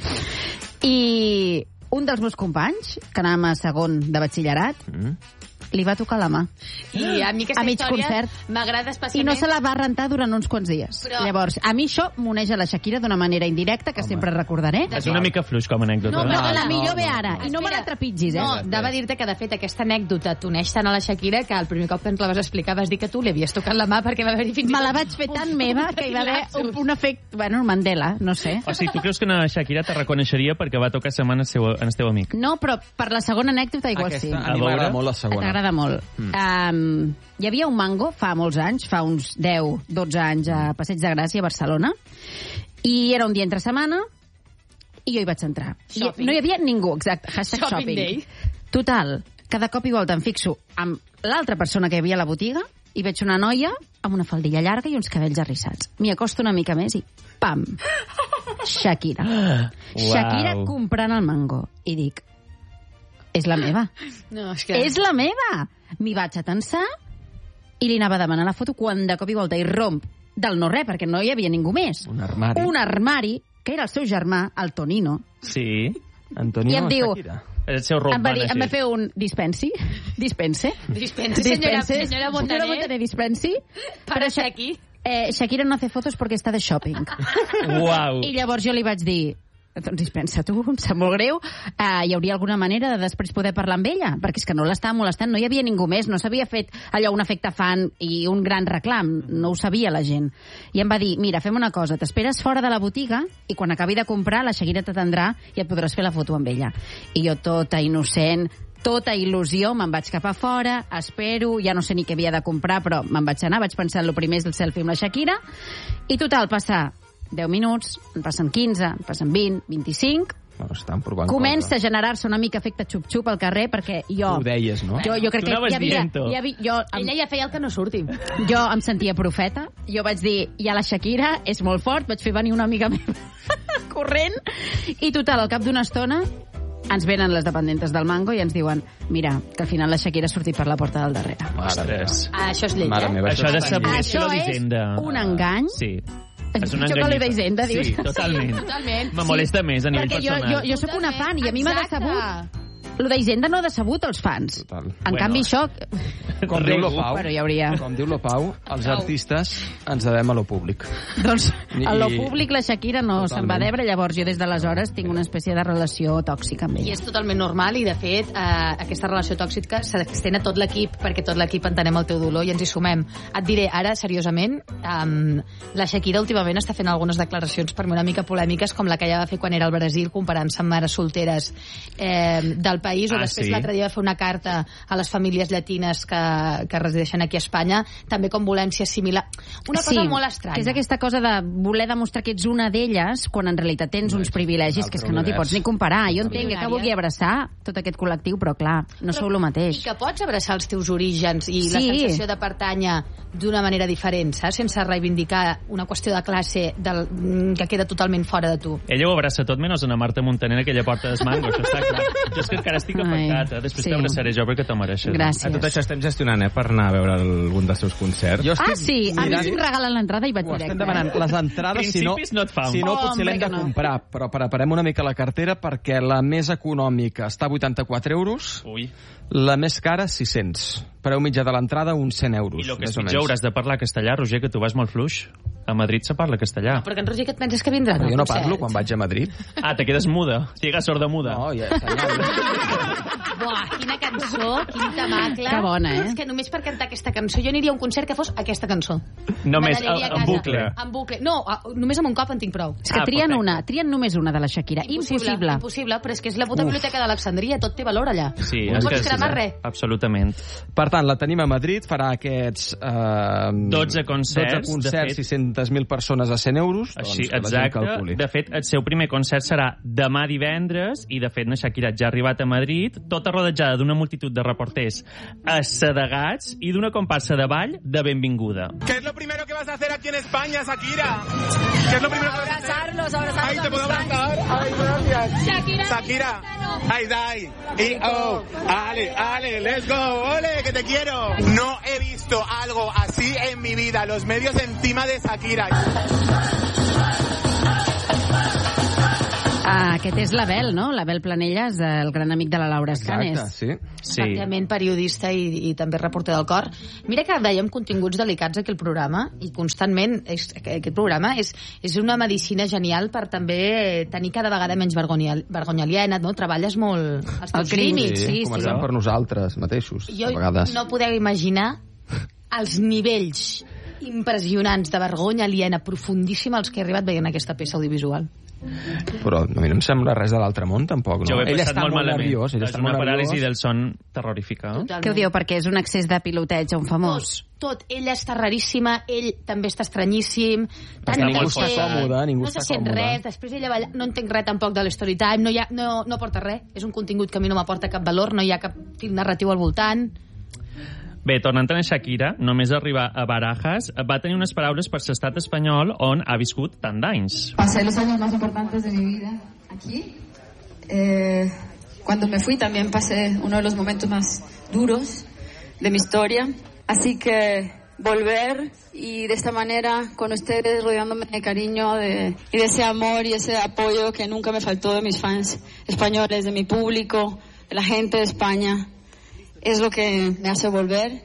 Speaker 5: I un dels meus companys, que anàvem a segon de batxillerat,
Speaker 3: Mm.
Speaker 5: li va tocar la mà.
Speaker 4: I a mi aquesta
Speaker 5: A mig
Speaker 4: història
Speaker 5: concert.
Speaker 4: m'agrada
Speaker 5: I
Speaker 4: especialment...
Speaker 5: no se la va rentar durant uns quants dies.
Speaker 4: Però-
Speaker 5: Llavors, a mi això m'uneix a la Shakira d'una manera indirecta que
Speaker 3: Home.
Speaker 5: sempre recordaré.
Speaker 10: És una mica fluix com a anècdota.
Speaker 4: No,
Speaker 10: eh?
Speaker 4: perdona,
Speaker 5: la millor
Speaker 3: no,
Speaker 5: ve
Speaker 3: no.
Speaker 5: ara. I no me la
Speaker 4: Espera.
Speaker 5: trepitgis, eh?
Speaker 4: No, anava a dir-te que, de fet, aquesta anècdota t'uneix tant a la Shakira que el primer cop que ens la vas explicar vas dir que tu li havies tocat la mà perquè va haver-hi fins i
Speaker 5: Me
Speaker 4: tot
Speaker 5: la vaig fer tan
Speaker 4: un-
Speaker 5: meva que hi va haver un, un efecte... Bueno, Mandela, no sé.
Speaker 10: O sigui, tu creus que na Shakira te reconeixeria perquè va tocar setmana seu, en el teu amic?
Speaker 5: No, però per la segona anècdota igual
Speaker 3: Aquesta,
Speaker 5: sí.
Speaker 3: a mi
Speaker 10: A
Speaker 3: m'agrada
Speaker 10: veure.
Speaker 3: molt la segona.
Speaker 5: T'agrada molt.
Speaker 3: Mm.
Speaker 5: Um, hi havia un mango fa molts anys, fa uns deu, dotze anys a Passeig de Gràcia, a Barcelona, i era un dia entre setmana i jo hi vaig entrar. I
Speaker 4: Shopping.
Speaker 5: no hi havia ningú, exacte, hashtag
Speaker 4: Shopping
Speaker 5: shopping.
Speaker 4: day.
Speaker 5: Total, cada cop igual te'n fixo amb l'altra persona que hi havia a la botiga i veig una noia amb una faldilla llarga i uns cabells arrissats. M'hi acosto una mica més i pam! Shakira.
Speaker 10: Uau.
Speaker 5: Shakira comprant el mango. I dic, és la meva.
Speaker 4: No, és que...
Speaker 5: És la meva! M'hi vaig atensar i li anava a demanar la foto quan de cop i volta hi romp del no-res, perquè no hi havia ningú més.
Speaker 3: Un armari.
Speaker 5: Un armari, que era el seu germà, el Tonino,
Speaker 10: Sí.
Speaker 3: Antonio
Speaker 5: I em diu-
Speaker 3: Shakira.
Speaker 10: És el seu rock
Speaker 5: em va, dir,
Speaker 10: manager.
Speaker 5: em va fer un dispensi. Dispense.
Speaker 4: Dispense, senyora, senyora
Speaker 5: Senyora
Speaker 4: Montaner.
Speaker 5: Montaner, dispensi.
Speaker 4: Para ser aquí.
Speaker 5: Eh, Shakira no hace fotos perquè està de shopping.
Speaker 10: Uau.
Speaker 5: I llavors jo li vaig dir, doncs dispensa tu, em sap molt greu, uh, hi hauria alguna manera de després poder parlar amb ella? Perquè és que no l'estava molestant, no hi havia ningú més, no s'havia fet allò un efecte fan i un gran reclam, no ho sabia la gent. I em va dir, mira, fem una cosa, t'esperes fora de la botiga i quan acabi de comprar la Shakira t'atendrà i et podràs fer la foto amb ella. I jo tota innocent, tota il·lusió, me'n vaig cap a fora, espero, ja no sé ni què havia de comprar, però me'n vaig anar, vaig pensar el primer és el selfie amb la Shakira, i total, passar deu minuts, en passen quinze, en passen vint, vint-i-cinc,
Speaker 3: Bueno, estan provant
Speaker 5: comença a
Speaker 3: coses.
Speaker 5: generar-se una mica efecte xup-xup al carrer, perquè jo...
Speaker 3: Tu ho deies, no?
Speaker 5: Jo, jo crec
Speaker 10: Tu
Speaker 5: que
Speaker 10: anaves
Speaker 5: hi havia,
Speaker 10: dient-ho.
Speaker 5: hi havia, jo, em,
Speaker 4: Ella ja feia el que no surti.
Speaker 5: jo em sentia profeta, jo vaig dir, hi ha la Shakira, és molt fort, vaig fer venir una amiga meva corrent, i total, al cap d'una estona ens venen les dependentes del Mango i ens diuen, mira, que al final la Shakira ha sortit per la porta del darrere.
Speaker 3: Mare meva.
Speaker 10: Ostres.
Speaker 4: Ah, això és lleig,
Speaker 3: Mare
Speaker 4: eh?
Speaker 3: meva,
Speaker 10: Això ha de
Speaker 3: és
Speaker 10: ser
Speaker 3: lleig.
Speaker 5: Això
Speaker 10: Això
Speaker 5: és
Speaker 10: d'Hisenda.
Speaker 5: un engany.
Speaker 10: Sí.
Speaker 5: És
Speaker 10: És un
Speaker 5: pitjor que
Speaker 10: engany.
Speaker 5: l'Eva Hisenda, dius.
Speaker 10: Sí, totalment.
Speaker 4: Totalment.
Speaker 10: Me molesta més a nivell
Speaker 5: Perquè jo,
Speaker 10: personal.
Speaker 5: jo, jo sóc una fan i a mi m'ha
Speaker 4: Exacte.
Speaker 5: decebut. Lo d'Hisenda no ha decebut els fans.
Speaker 3: Total.
Speaker 5: En
Speaker 3: Bueno.
Speaker 5: canvi, això...
Speaker 3: Com diu lo Pau,
Speaker 5: Bueno, hi hauria...
Speaker 3: com diu lo Pau, els artistes ens devem a lo públic.
Speaker 5: Doncs a lo
Speaker 3: I-
Speaker 5: públic la Shakira no se'n va debre, llavors jo des d'aleshores tinc una espècie de relació tòxica amb
Speaker 4: I
Speaker 5: ella.
Speaker 4: és totalment normal i, de fet, eh, aquesta relació tòxica s'extén a tot l'equip, perquè tot l'equip entenem el teu dolor i ens hi sumem. Et diré, ara, seriosament, eh, la Shakira últimament està fent algunes declaracions per mi una mica polèmiques, com la que ella va fer quan era al Brasil, comparant-se amb mares solteres eh, del país, o
Speaker 10: Ah,
Speaker 4: després
Speaker 10: sí?
Speaker 4: l'altre dia va fer una carta a les famílies llatines que, que resideixen aquí a Espanya, també com volent-s'hi assimilar. Una cosa
Speaker 5: sí,
Speaker 4: molt estranya.
Speaker 5: que és aquesta cosa de voler demostrar que ets una d'elles quan en realitat tens uns privilegis que és que no t'hi pots ni comparar. Jo entenc que vulgui abraçar tot aquest col·lectiu, però clar, no sou el
Speaker 4: I
Speaker 5: mateix.
Speaker 4: que pots abraçar els teus orígens i la
Speaker 5: Sí.
Speaker 4: sensació de pertànyer d'una manera diferent, saps? Sense reivindicar una qüestió de classe del, que queda totalment fora de tu.
Speaker 10: Ella ho abraça tot menys a Marta Montaner, que ella porta desmango, això està clar. Jo és que encara estic afectat, eh? Després
Speaker 5: sí.
Speaker 10: t'abraçaré jo perquè t'ho mereixes.
Speaker 5: Gràcies.
Speaker 11: A tot això estem gestionant, eh, per anar a veure algun dels seus concerts.
Speaker 3: Jo
Speaker 5: Ah, sí? A mi sí em regalen l'entrada i vaig
Speaker 3: Ho estem
Speaker 5: directe.
Speaker 3: demanant. Les entrades, si no,
Speaker 10: Principis no et fa.
Speaker 3: si no
Speaker 5: Oh,
Speaker 3: potser l'hem
Speaker 5: hombre,
Speaker 3: de
Speaker 5: que no.
Speaker 3: comprar, però preparem una mica la cartera perquè la més econòmica està a vuitanta-quatre euros,
Speaker 10: Ui.
Speaker 3: la més cara sis-cents. Preu mitjà de l'entrada, uns cent euros.
Speaker 10: I el que
Speaker 3: més
Speaker 10: és
Speaker 3: o
Speaker 10: pitjor,
Speaker 3: menys.
Speaker 10: hauràs de parlar castellà, Roger, que tu vas molt fluix. A Madrid se parla castellà.
Speaker 4: Però que en Roger, què et penses que vindrà?
Speaker 3: Però jo no
Speaker 4: concert?
Speaker 3: parlo quan vaig a Madrid.
Speaker 10: Ah, te quedes muda. Llegas sorda muda.
Speaker 3: No, ja,
Speaker 4: Buah, quina cançó, quin temacle.
Speaker 5: Que bona, eh?
Speaker 4: És que només per cantar aquesta cançó jo aniria a un concert que fos aquesta cançó.
Speaker 10: Només,
Speaker 4: Me n'aniria a
Speaker 10: en
Speaker 4: casa.
Speaker 10: bucle.
Speaker 4: En bucle. No, a- només amb un cop en tinc prou.
Speaker 5: És que
Speaker 10: Ah,
Speaker 5: trien
Speaker 10: perfecte.
Speaker 5: una, trien només una de la Shakira. Impossible.
Speaker 4: Impossible, però és que és la puta biblioteca d'Alexandria, tot té valor allà.
Speaker 10: Sí,
Speaker 4: no
Speaker 10: és
Speaker 4: pots
Speaker 10: que-
Speaker 4: cremar res.
Speaker 10: Absolutament.
Speaker 3: Per tant, la tenim a Madrid, farà aquests... Eh,
Speaker 10: dotze concerts,
Speaker 3: dotze concerts,
Speaker 10: de fet.
Speaker 3: sis-centes mil persones a cent euros.
Speaker 10: Així,
Speaker 3: doncs que la gent
Speaker 10: exacte.
Speaker 3: calculi.
Speaker 10: De fet, el seu primer concert serà demà divendres i, de fet, la Shakira ja ha arribat a Madrid, tota rodejada d'una multitud de reporters assedegats i d'una comparsa de ball de benvinguda.
Speaker 12: ¿Qué es lo primero que vas a hacer aquí en España, Shakira? ¿Qué es lo primero que vas a hacer?
Speaker 8: Abrazarlos, abrazarlos.
Speaker 12: Ay, ¿te puedo abrazar? Ay, gracias. Shakira. Shakira. Ay, dai. Y, oh, ale, ale, let's go. Ole, que te quiero. No he visto algo así en mi vida. Los medios encima de Shakira.
Speaker 5: Ah, aquest és l'Abel, no? L'Abel Planelles, el gran amic de la Laura Escanes.
Speaker 3: Exacte, sí.
Speaker 10: Sí.
Speaker 4: Efectivament, periodista i, i també reporter del Cor. Mira que dèiem continguts delicats aquí al programa i constantment és, aquest programa és, és una medicina genial per també tenir cada vegada menys vergonya, vergonya aliena, no? Treballes molt els teus límits.
Speaker 3: Sí,
Speaker 4: Sí, sí.
Speaker 3: començant per nosaltres mateixos,
Speaker 4: Jo
Speaker 3: a vegades.
Speaker 4: no podeu imaginar els nivells impressionants de vergonya aliena profundíssima als que he arribat veient aquesta peça audiovisual.
Speaker 3: Però a mi no em sembla res de l'altre món, tampoc.
Speaker 10: Jo
Speaker 3: No?
Speaker 10: ho he
Speaker 3: Ell
Speaker 10: passat
Speaker 3: està
Speaker 10: molt
Speaker 3: molt
Speaker 10: malament.
Speaker 3: nerviós. Ell
Speaker 10: És
Speaker 3: està
Speaker 10: una
Speaker 3: molt
Speaker 10: paràlisi
Speaker 3: nerviós.
Speaker 10: del son terrorífica.
Speaker 4: Totalment.
Speaker 5: Què ho diu? Perquè és un excés de piloteig a un famós.
Speaker 4: Tot, tot. Ella està raríssima, ell també està estranyíssim.
Speaker 10: Està
Speaker 4: Tant
Speaker 10: molt
Speaker 4: de ser-
Speaker 3: còmode, ningú
Speaker 4: no
Speaker 3: està
Speaker 4: se sent
Speaker 3: còmode.
Speaker 4: res, després ella balla, no entenc res tampoc de l'story time, no, hi ha, no, no aporta res, és un contingut que a mi no m'aporta cap valor, no hi ha cap fil narratiu al voltant.
Speaker 10: Bé, tornant a Shakira, només arribar a Barajas, va tenir unes paraules per l'estat espanyol on ha viscut tant d'anys.
Speaker 13: Pasé los años más importantes de mi vida aquí. Eh, cuando me fui también pasé uno de los momentos más duros de mi historia. Así que volver y de esta manera con ustedes rodeándome de cariño de, y de ese amor y ese apoyo que nunca me faltó de mis fans españoles, de mi público, de la gente de España, es lo que me hace volver.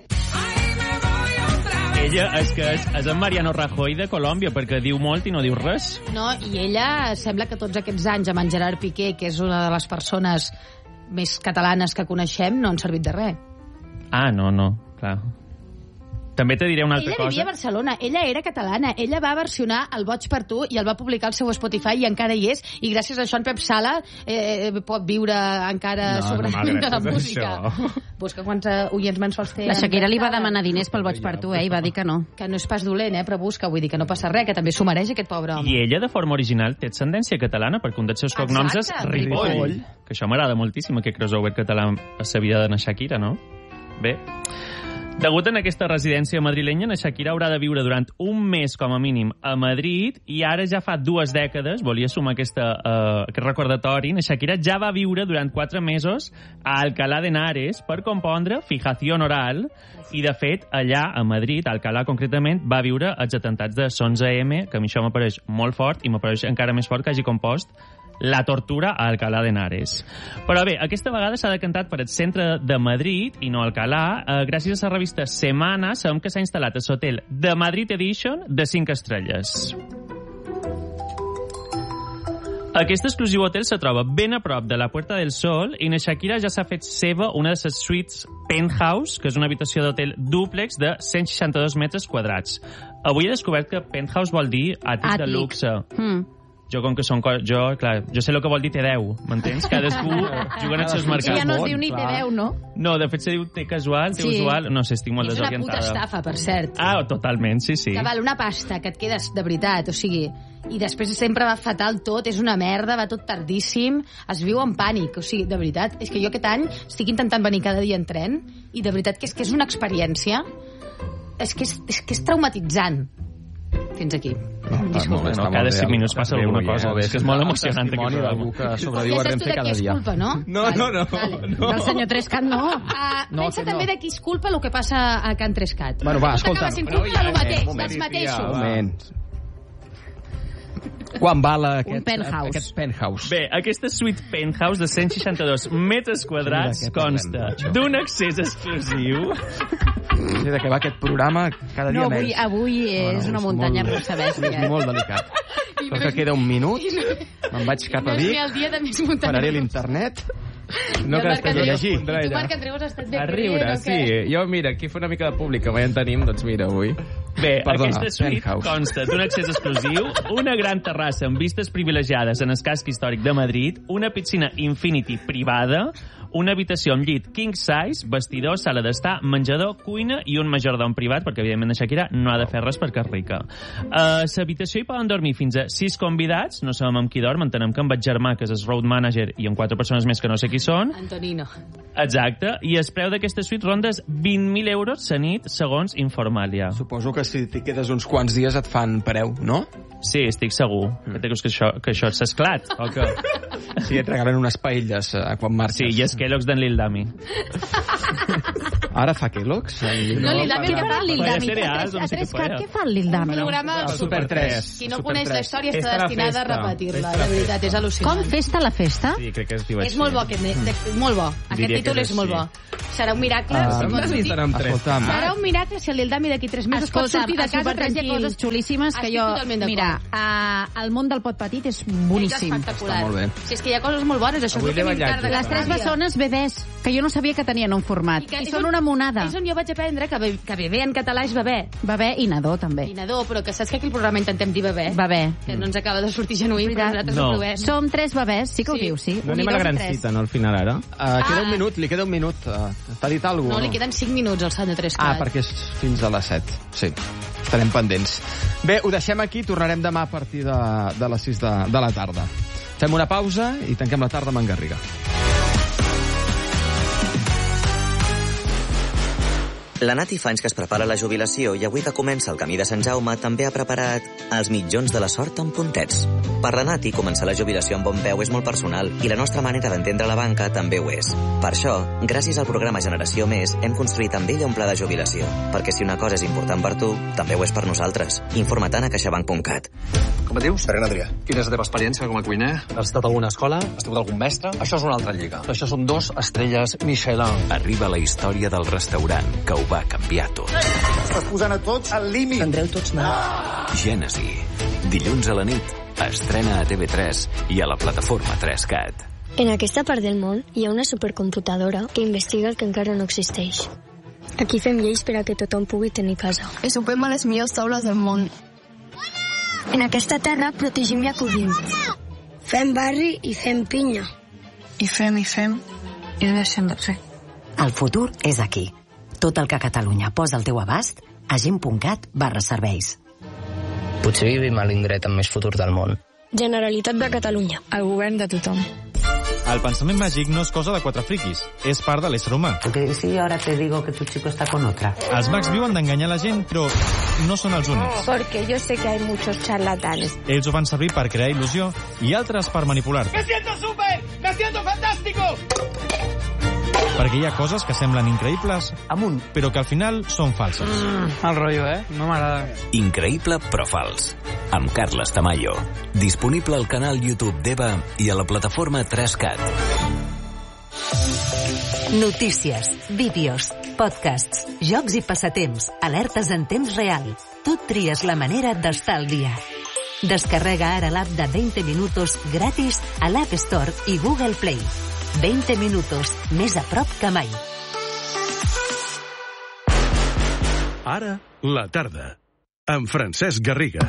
Speaker 10: Ella és que és, és en Mariano Rajoy de Colòmbia, perquè diu molt i no diu res.
Speaker 4: No, i ella sembla que tots aquests anys amb en Gerard Piqué, que és una de les persones més catalanes que coneixem, no han servit de res.
Speaker 10: Ah, no, no, clar. També te diré una altra
Speaker 4: Ella vivia a
Speaker 10: cosa.
Speaker 4: Barcelona, ella era catalana, ella va versionar El boig per tu i el va publicar al seu Spotify i encara hi és, i gràcies a això en Pep Sala eh, pot viure encara
Speaker 11: No,
Speaker 4: sobre
Speaker 11: no m'agrada
Speaker 4: de la
Speaker 11: tot
Speaker 4: música.
Speaker 11: això.
Speaker 4: Busca quants uh, oients mensuals té.
Speaker 5: La Shakira
Speaker 4: en
Speaker 5: li va
Speaker 4: Pep Sala.
Speaker 5: demanar diners pel boig per tu, eh? I va dir que no.
Speaker 4: Que no és pas dolent, eh? Però busca, vull dir que no passa res, que també s'ho mereix aquest pobre home.
Speaker 10: I ella, de forma original, té ascendència catalana, perquè un dels seus cognoms és
Speaker 4: Exacte,
Speaker 10: Ripoll.
Speaker 4: Ripoll.
Speaker 10: Que això m'agrada moltíssim, aquest crossover català a la vida de na Shakira, no? Bé. Degut en aquesta residència madrilenya, na Shakira haurà de viure durant un mes, com a mínim, a Madrid, i ara ja fa dues dècades, volia sumar aquesta, uh, aquest recordatori, na Shakira ja va viure durant quatre mesos a Alcalá de Henares per compondre Fijación Oral, i, de fet, allà, a Madrid, a Alcalá concretament, va viure els atentats de l'onze eme, que a mi això m'apareix molt fort, i m'apareix encara més fort que hagi compost la tortura a Alcalá de Henares. Però bé, aquesta vegada s'ha decantat per el centre de Madrid i no Alcalá. Eh, gràcies a la revista Semana sabem que s'ha instal·lat a l'hotel The Madrid Edition de cinc estrelles. Aquest exclusiu hotel se troba ben a prop de la Puerta del Sol i na Shakira ja s'ha fet seva una de les suites penthouse, que és una habitació d'hotel dúplex de cent seixanta-dos metres quadrats. Avui he descobert que penthouse vol dir àtic de luxe.
Speaker 5: Mm.
Speaker 10: Jo, com que són... Jo, clar, jo sé el que vol dir T deu, m'entens? Cadascú jugant als seus mercats.
Speaker 5: Ja no es diu ni T deu, no?
Speaker 10: No, de fet se diu T casual, T
Speaker 4: Sí.
Speaker 10: usual... No sé, estic molt
Speaker 4: És una
Speaker 10: desorientada.
Speaker 4: puta estafa, per cert.
Speaker 10: Ah, totalment, sí, sí.
Speaker 4: Que val una pasta, que et quedes de veritat, o sigui... I després sempre va fatal tot, és una merda, va tot tardíssim, es viu en pànic, o sigui, de veritat, és que jo aquest any estic intentant venir cada dia en tren i de veritat que és que és una experiència, és que és, és, que és traumatitzant. Fins aquí.
Speaker 3: No,
Speaker 10: Disculpa, no, cada cinc minuts passa alguna cosa. És que és molt emocionant.
Speaker 3: Testimoni d'algú que sobreviu a Renfe cada dia.
Speaker 4: Culpa, no?
Speaker 3: No, no, no. no.
Speaker 5: Del senyor Trescat, no.
Speaker 4: Uh,
Speaker 3: No,
Speaker 4: pensa
Speaker 3: que
Speaker 4: també
Speaker 3: no.
Speaker 4: de qui és culpa el que passa a Can Trescat.
Speaker 3: Bueno, va,
Speaker 4: Tot
Speaker 3: escolta'm.
Speaker 4: acaba sent
Speaker 3: Bueno,
Speaker 4: culpa
Speaker 3: ja,
Speaker 4: del mateix,
Speaker 3: un moment,
Speaker 4: dels mateixos.
Speaker 3: Un moment. Quan val aquest,
Speaker 5: penthouse.
Speaker 3: aquest penthouse?
Speaker 10: Bé, aquesta suite penthouse de cent seixanta-dos metres quadrats
Speaker 3: Mira, què
Speaker 10: consta
Speaker 3: parlem,
Speaker 10: d'un accés exclusiu.
Speaker 3: Sí, de què va aquest programa cada dia
Speaker 5: No, avui,
Speaker 3: més.
Speaker 5: avui és una muntanya russa bèstia.
Speaker 3: És molt delicat. Però que queda un minut, me'n vaig cap a
Speaker 4: No és ni
Speaker 3: Vic,
Speaker 4: el dia de més muntanya
Speaker 3: pararé
Speaker 4: russa.
Speaker 3: l'internet,
Speaker 11: No, que
Speaker 4: Marc
Speaker 11: després
Speaker 4: Andreu,
Speaker 11: llegir.
Speaker 4: i tu, Marc Andreu, has estat bé
Speaker 11: A
Speaker 4: rient,
Speaker 11: riure,
Speaker 4: o
Speaker 11: sí.
Speaker 4: què?
Speaker 11: Jo, mira, aquí fa una mica de públic, que mai en tenim, doncs mira, avui.
Speaker 10: Bé,
Speaker 3: Perdona,
Speaker 10: aquesta suite
Speaker 3: penthouse.
Speaker 10: consta d'un accés exclusiu, una gran terrassa amb vistes privilegiades en el casc històric de Madrid, una piscina Infinity privada, una habitació amb llit king size, vestidor, sala d'estar, menjador, cuina i un majordom privat, perquè evidentment la Shakira no ha de fer res perquè és rica. A l'habitació hi poden dormir fins a sis convidats, no sabem amb qui dorm, entenem que amb el germà, que és el road manager, i amb quatre persones més que no sé qui són.
Speaker 4: Antonino.
Speaker 10: Exacte, i el preu d'aquesta suite rondes vint mil euros la nit, segons Informalia.
Speaker 3: Suposo que si t'hi quedes uns quants dies et fan preu, no?
Speaker 10: Sí, estic segur. Mm. Que, que, això, que això és esclat, o què?
Speaker 3: Sí, et regalen unes paelles eh, quan marxes.
Speaker 10: Sí, i els Kellogg's d'en Lil Dami.
Speaker 3: Ara fa Kellogg's?
Speaker 4: No, Lil Dami, què fa el Lil
Speaker 10: Feia
Speaker 4: Dami?
Speaker 10: cereals,
Speaker 5: A
Speaker 10: no sé què
Speaker 5: Trescat,
Speaker 10: feia.
Speaker 5: què fa el Lil Dami?
Speaker 4: Un programa...
Speaker 3: El Super tres.
Speaker 4: Qui no
Speaker 3: Super
Speaker 4: coneix la
Speaker 3: tres.
Speaker 4: història està
Speaker 11: Festa la
Speaker 4: destinada a
Speaker 11: festa.
Speaker 4: repetir-la,
Speaker 11: Festa
Speaker 4: de
Speaker 11: la
Speaker 4: veritat, és al·lucinant.
Speaker 5: Com festa la festa?
Speaker 11: Sí, crec que es diu
Speaker 4: És
Speaker 11: així.
Speaker 4: molt bo, aquest, de, molt bo. Aquest
Speaker 11: Diria que
Speaker 4: títol
Speaker 11: és
Speaker 4: és molt bo.
Speaker 11: així.
Speaker 4: Serà un miracle
Speaker 3: Ah,
Speaker 4: si pot
Speaker 11: M'has vist
Speaker 4: sortir...
Speaker 11: amb tres.
Speaker 3: Escolta'm,
Speaker 4: Serà un miracle si el Lil Dami d'aquí tres mesos pot
Speaker 5: Escolta,
Speaker 4: sortir de
Speaker 5: a
Speaker 4: casa
Speaker 5: Super tres hi ha
Speaker 4: tranquil.
Speaker 5: coses xulíssimes que
Speaker 4: Estic
Speaker 5: jo...
Speaker 4: totalment d'acord.
Speaker 5: Mira, uh, el món del pot petit és
Speaker 4: És
Speaker 5: boníssim.
Speaker 4: espectacular.
Speaker 3: Està molt bé.
Speaker 4: Si és que hi ha coses molt bones, això
Speaker 11: Avui
Speaker 4: és el que
Speaker 11: l'he ballat,
Speaker 4: m'encarda.
Speaker 11: jo.
Speaker 5: Les tres bessones bebès, que jo no sabia que tenien un format.
Speaker 4: I, que
Speaker 5: I
Speaker 4: és
Speaker 5: són
Speaker 4: on-
Speaker 5: una monada.
Speaker 4: És on jo vaig aprendre que, be, que bebè en català és bebè.
Speaker 5: Bebè i nadó, també.
Speaker 4: I nadó, però que saps que aquí al programa intentem dir bebè.
Speaker 5: Bebè.
Speaker 4: Que no ens acaba de sortir genuí, però nosaltres
Speaker 10: No.
Speaker 4: ho provem.
Speaker 5: Som tres bebès, sí que ho
Speaker 4: Sí.
Speaker 5: diu, sí.
Speaker 11: No
Speaker 5: Un,
Speaker 11: anem a
Speaker 5: dos
Speaker 11: la
Speaker 5: i
Speaker 11: gran
Speaker 5: tres.
Speaker 11: cita, no, al final, ara?
Speaker 3: Uh, queda un minut, li queda un minut. Uh, T'ha dit alguna
Speaker 4: No,
Speaker 3: cosa?
Speaker 4: li queden cinc minuts al senyor Trescat.
Speaker 3: Ah, perquè és fins a les set. Sí, estarem pendents. Bé, ho deixem aquí, tornarem demà a partir de, de les sis de, de la tarda. Fem una pausa i tanquem la tarda amb en Garriga.
Speaker 14: La Nati fa anys que es prepara la jubilació i avui que comença el camí de Sant Jaume també ha preparat els mitjons de la sort amb puntets. Per la Nati, començar la jubilació amb bon peu és molt personal i la nostra manera d'entendre la banca també ho és. Per això, gràcies al programa Generació Més, hem construït amb ella un pla de jubilació. Perquè si una cosa és important per tu, també ho és per nosaltres. Informa't a caixabank punt cat.
Speaker 15: Com et dius? Ferran Adrià. Quina és la teva experiència com a cuiner? Has estat a alguna escola? Has tingut algun mestre? Això és una altra lliga. Això són dos estrelles Michelin.
Speaker 2: Arriba la història del restaurant que ho va canviar tot.
Speaker 12: Estàs posant a tots al límit.
Speaker 15: Tindreu tots anar.
Speaker 2: Gènesi. Dilluns a la nit. Estrena a T V tres i a la plataforma tres cat.
Speaker 16: En aquesta part del món hi ha una supercomputadora que investiga el que encara no existeix. Aquí fem lleis per a que tothom pugui tenir casa.
Speaker 17: I sopem a les millors taules del món.
Speaker 16: En aquesta terra protegim i acollim. Fem barri i fem pinya.
Speaker 17: I fem, i fem, i no deixem de fer.
Speaker 18: El futur és aquí. Tot el que Catalunya posa al teu abast a gent punt cat barra serveis.
Speaker 19: Potser vivim a l'indret amb més futur del món.
Speaker 16: Generalitat de Catalunya.
Speaker 17: El govern de tothom.
Speaker 20: El pensament màgic no és cosa de quatre friquis, és part de l'ésser humà.
Speaker 18: Porque si ahora te digo que tu chico está con otra.
Speaker 20: Els mags viuen d'enganyar la gent, però no són els únics.
Speaker 16: Porque yo sé que hay muchos charlatanes.
Speaker 20: Ells ho fan servir per crear il·lusió i altres per manipular-te.
Speaker 12: ¡Me siento súper! ¡Me siento fantástico!
Speaker 20: Perquè hi ha coses que semblen increïbles, amunt, però que al final són falses.
Speaker 21: Mm, el rotllo, eh? No m'agrada.
Speaker 2: Increïble però fals. Amb Carles Tamayo. Disponible al canal YouTube d'Eva i a la plataforma tres cat.
Speaker 1: Notícies, vídeos, podcasts, jocs i passatemps, alertes en temps real. Tu tries la manera d'estar al dia. Descarrega ara l'app de veinte minutos gratis a l'App Store i Google Play. veinte minutos, més a prop que mai.
Speaker 2: Ara, la tarda. Amb Francesc Garriga.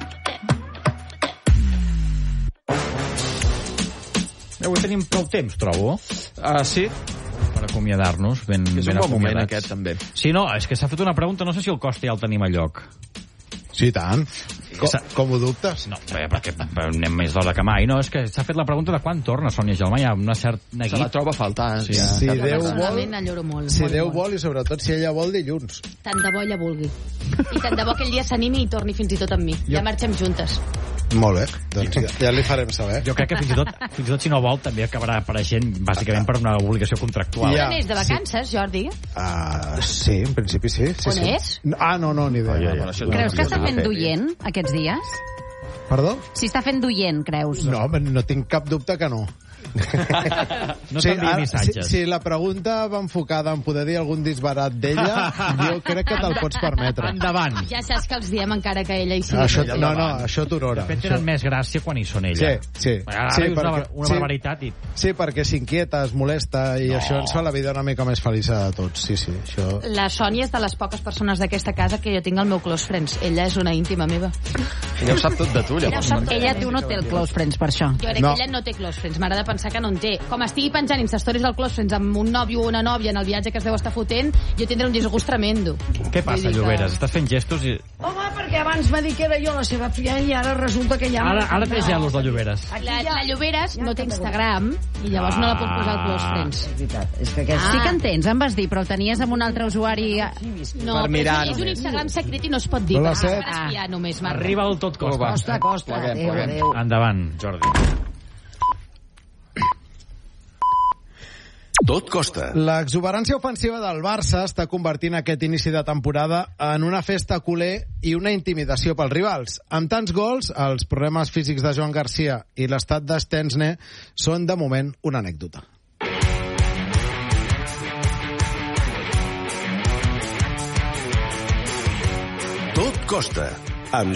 Speaker 22: Avui tenim prou temps, trobo.
Speaker 3: Uh, sí.
Speaker 22: Per acomiadar-nos. Ben,
Speaker 3: és
Speaker 22: ben
Speaker 3: un bon moment
Speaker 22: acomiadats.
Speaker 3: aquest, també.
Speaker 22: Sí, no, és que s'ha fet una pregunta, no sé si el cost ja el tenim a lloc.
Speaker 23: Sí, tant. Com, com ho dubtes?
Speaker 22: No, perquè anem més d'hora que mai. No, és que s'ha fet la pregunta de quan torna Sònia Gelmà. Hi ha una cert neguit.
Speaker 3: Se la troba a faltar.
Speaker 23: Sí, ja. Si Déu vol,
Speaker 4: molt,
Speaker 23: si
Speaker 4: molt,
Speaker 23: Déu
Speaker 4: molt.
Speaker 23: vol i sobretot si ella vol dilluns.
Speaker 4: Tant de bo ella vulgui. I tant de bo aquell dia s'animi i torni fins i tot amb mi. Ja marxem juntes.
Speaker 23: Molt bé, doncs ja, ja li farem saber.
Speaker 22: Jo crec que fins i tot, fins i tot si no vol, també acabarà apareixent, bàsicament per una obligació contractual.
Speaker 4: Ja. On és, de vacances, sí. Jordi?
Speaker 23: Uh, sí, en principi sí. sí
Speaker 4: On
Speaker 23: sí.
Speaker 4: és?
Speaker 23: Ah, no, no, ni idea.
Speaker 5: Oh, ja, ja. Creus que està fent d'oient aquests dies?
Speaker 23: Perdó?
Speaker 5: Si està fent d'oient, creus?
Speaker 23: No, no tinc cap dubte que no.
Speaker 22: No
Speaker 23: sí,
Speaker 22: t'enviï missatges.
Speaker 23: Si, si la pregunta va enfocada en poder dir algun disbarat d'ella, jo crec que te'l pots permetre.
Speaker 22: Endavant.
Speaker 4: Ja saps que els diem encara que ella hi sigui.
Speaker 23: Això, no, no, això t'honora.
Speaker 22: De fet, tenen més gràcia quan hi són ella.
Speaker 23: Sí, sí.
Speaker 22: Ara
Speaker 23: sí,
Speaker 22: dius
Speaker 23: perquè,
Speaker 22: una barbaritat i...
Speaker 23: Sí, perquè s'inquieta, es molesta, i
Speaker 22: No.
Speaker 23: això ens fa la vida una mica més feliç a tots. Sí, sí, això...
Speaker 4: La Sònia és de les poques persones d'aquesta casa que jo tinc al meu close friends. Ella és una íntima meva.
Speaker 3: Ella ho sap tot de tu,
Speaker 4: Ella ho
Speaker 3: llavors.
Speaker 4: sap tot.
Speaker 5: Ella tu no té el close friends per això.
Speaker 4: Jo crec
Speaker 23: No.
Speaker 4: que ella no té close friends. M'agrada pensar que no en té. Com estigui penjant instastories del close friends amb un nòvio o una nòvia en el viatge que es deu estar fotent, jo tindré un disgust tremendo.
Speaker 22: Què passa,
Speaker 4: Vull dir que-
Speaker 22: Lloberes? Estàs fent gestos i...
Speaker 24: Home, perquè abans va dir que era jo la seva filla i ara resulta que ja...
Speaker 22: Ara, ara té gelos de Lloberes.
Speaker 4: La, la Lloberes no té Instagram i llavors no la puc posar al close friends.
Speaker 24: És veritat, és que aquest...
Speaker 5: Ah. Sí que en tens, em vas dir, però el tenies amb un altre usuari...
Speaker 4: No,
Speaker 3: Per mirar
Speaker 4: és, un, és un
Speaker 3: només.
Speaker 4: Instagram secret i no es pot dir.
Speaker 23: Hola,
Speaker 4: per
Speaker 23: Set.
Speaker 4: espiar només, Marta.
Speaker 22: Arriba al tot costa.
Speaker 24: Costa, costa,
Speaker 3: Pleguem,
Speaker 24: adéu,
Speaker 3: pleguem.
Speaker 24: adéu.
Speaker 22: Endavant, Jordi.
Speaker 2: Tot costa.
Speaker 23: L'exuberància ofensiva del Barça està convertint aquest inici de temporada en una festa culer i una intimidació pels rivals. Amb tants gols, els problemes físics de Joan Garcia i l'estat d'Stensne són, de moment, una anècdota.
Speaker 2: Tot costa. Amb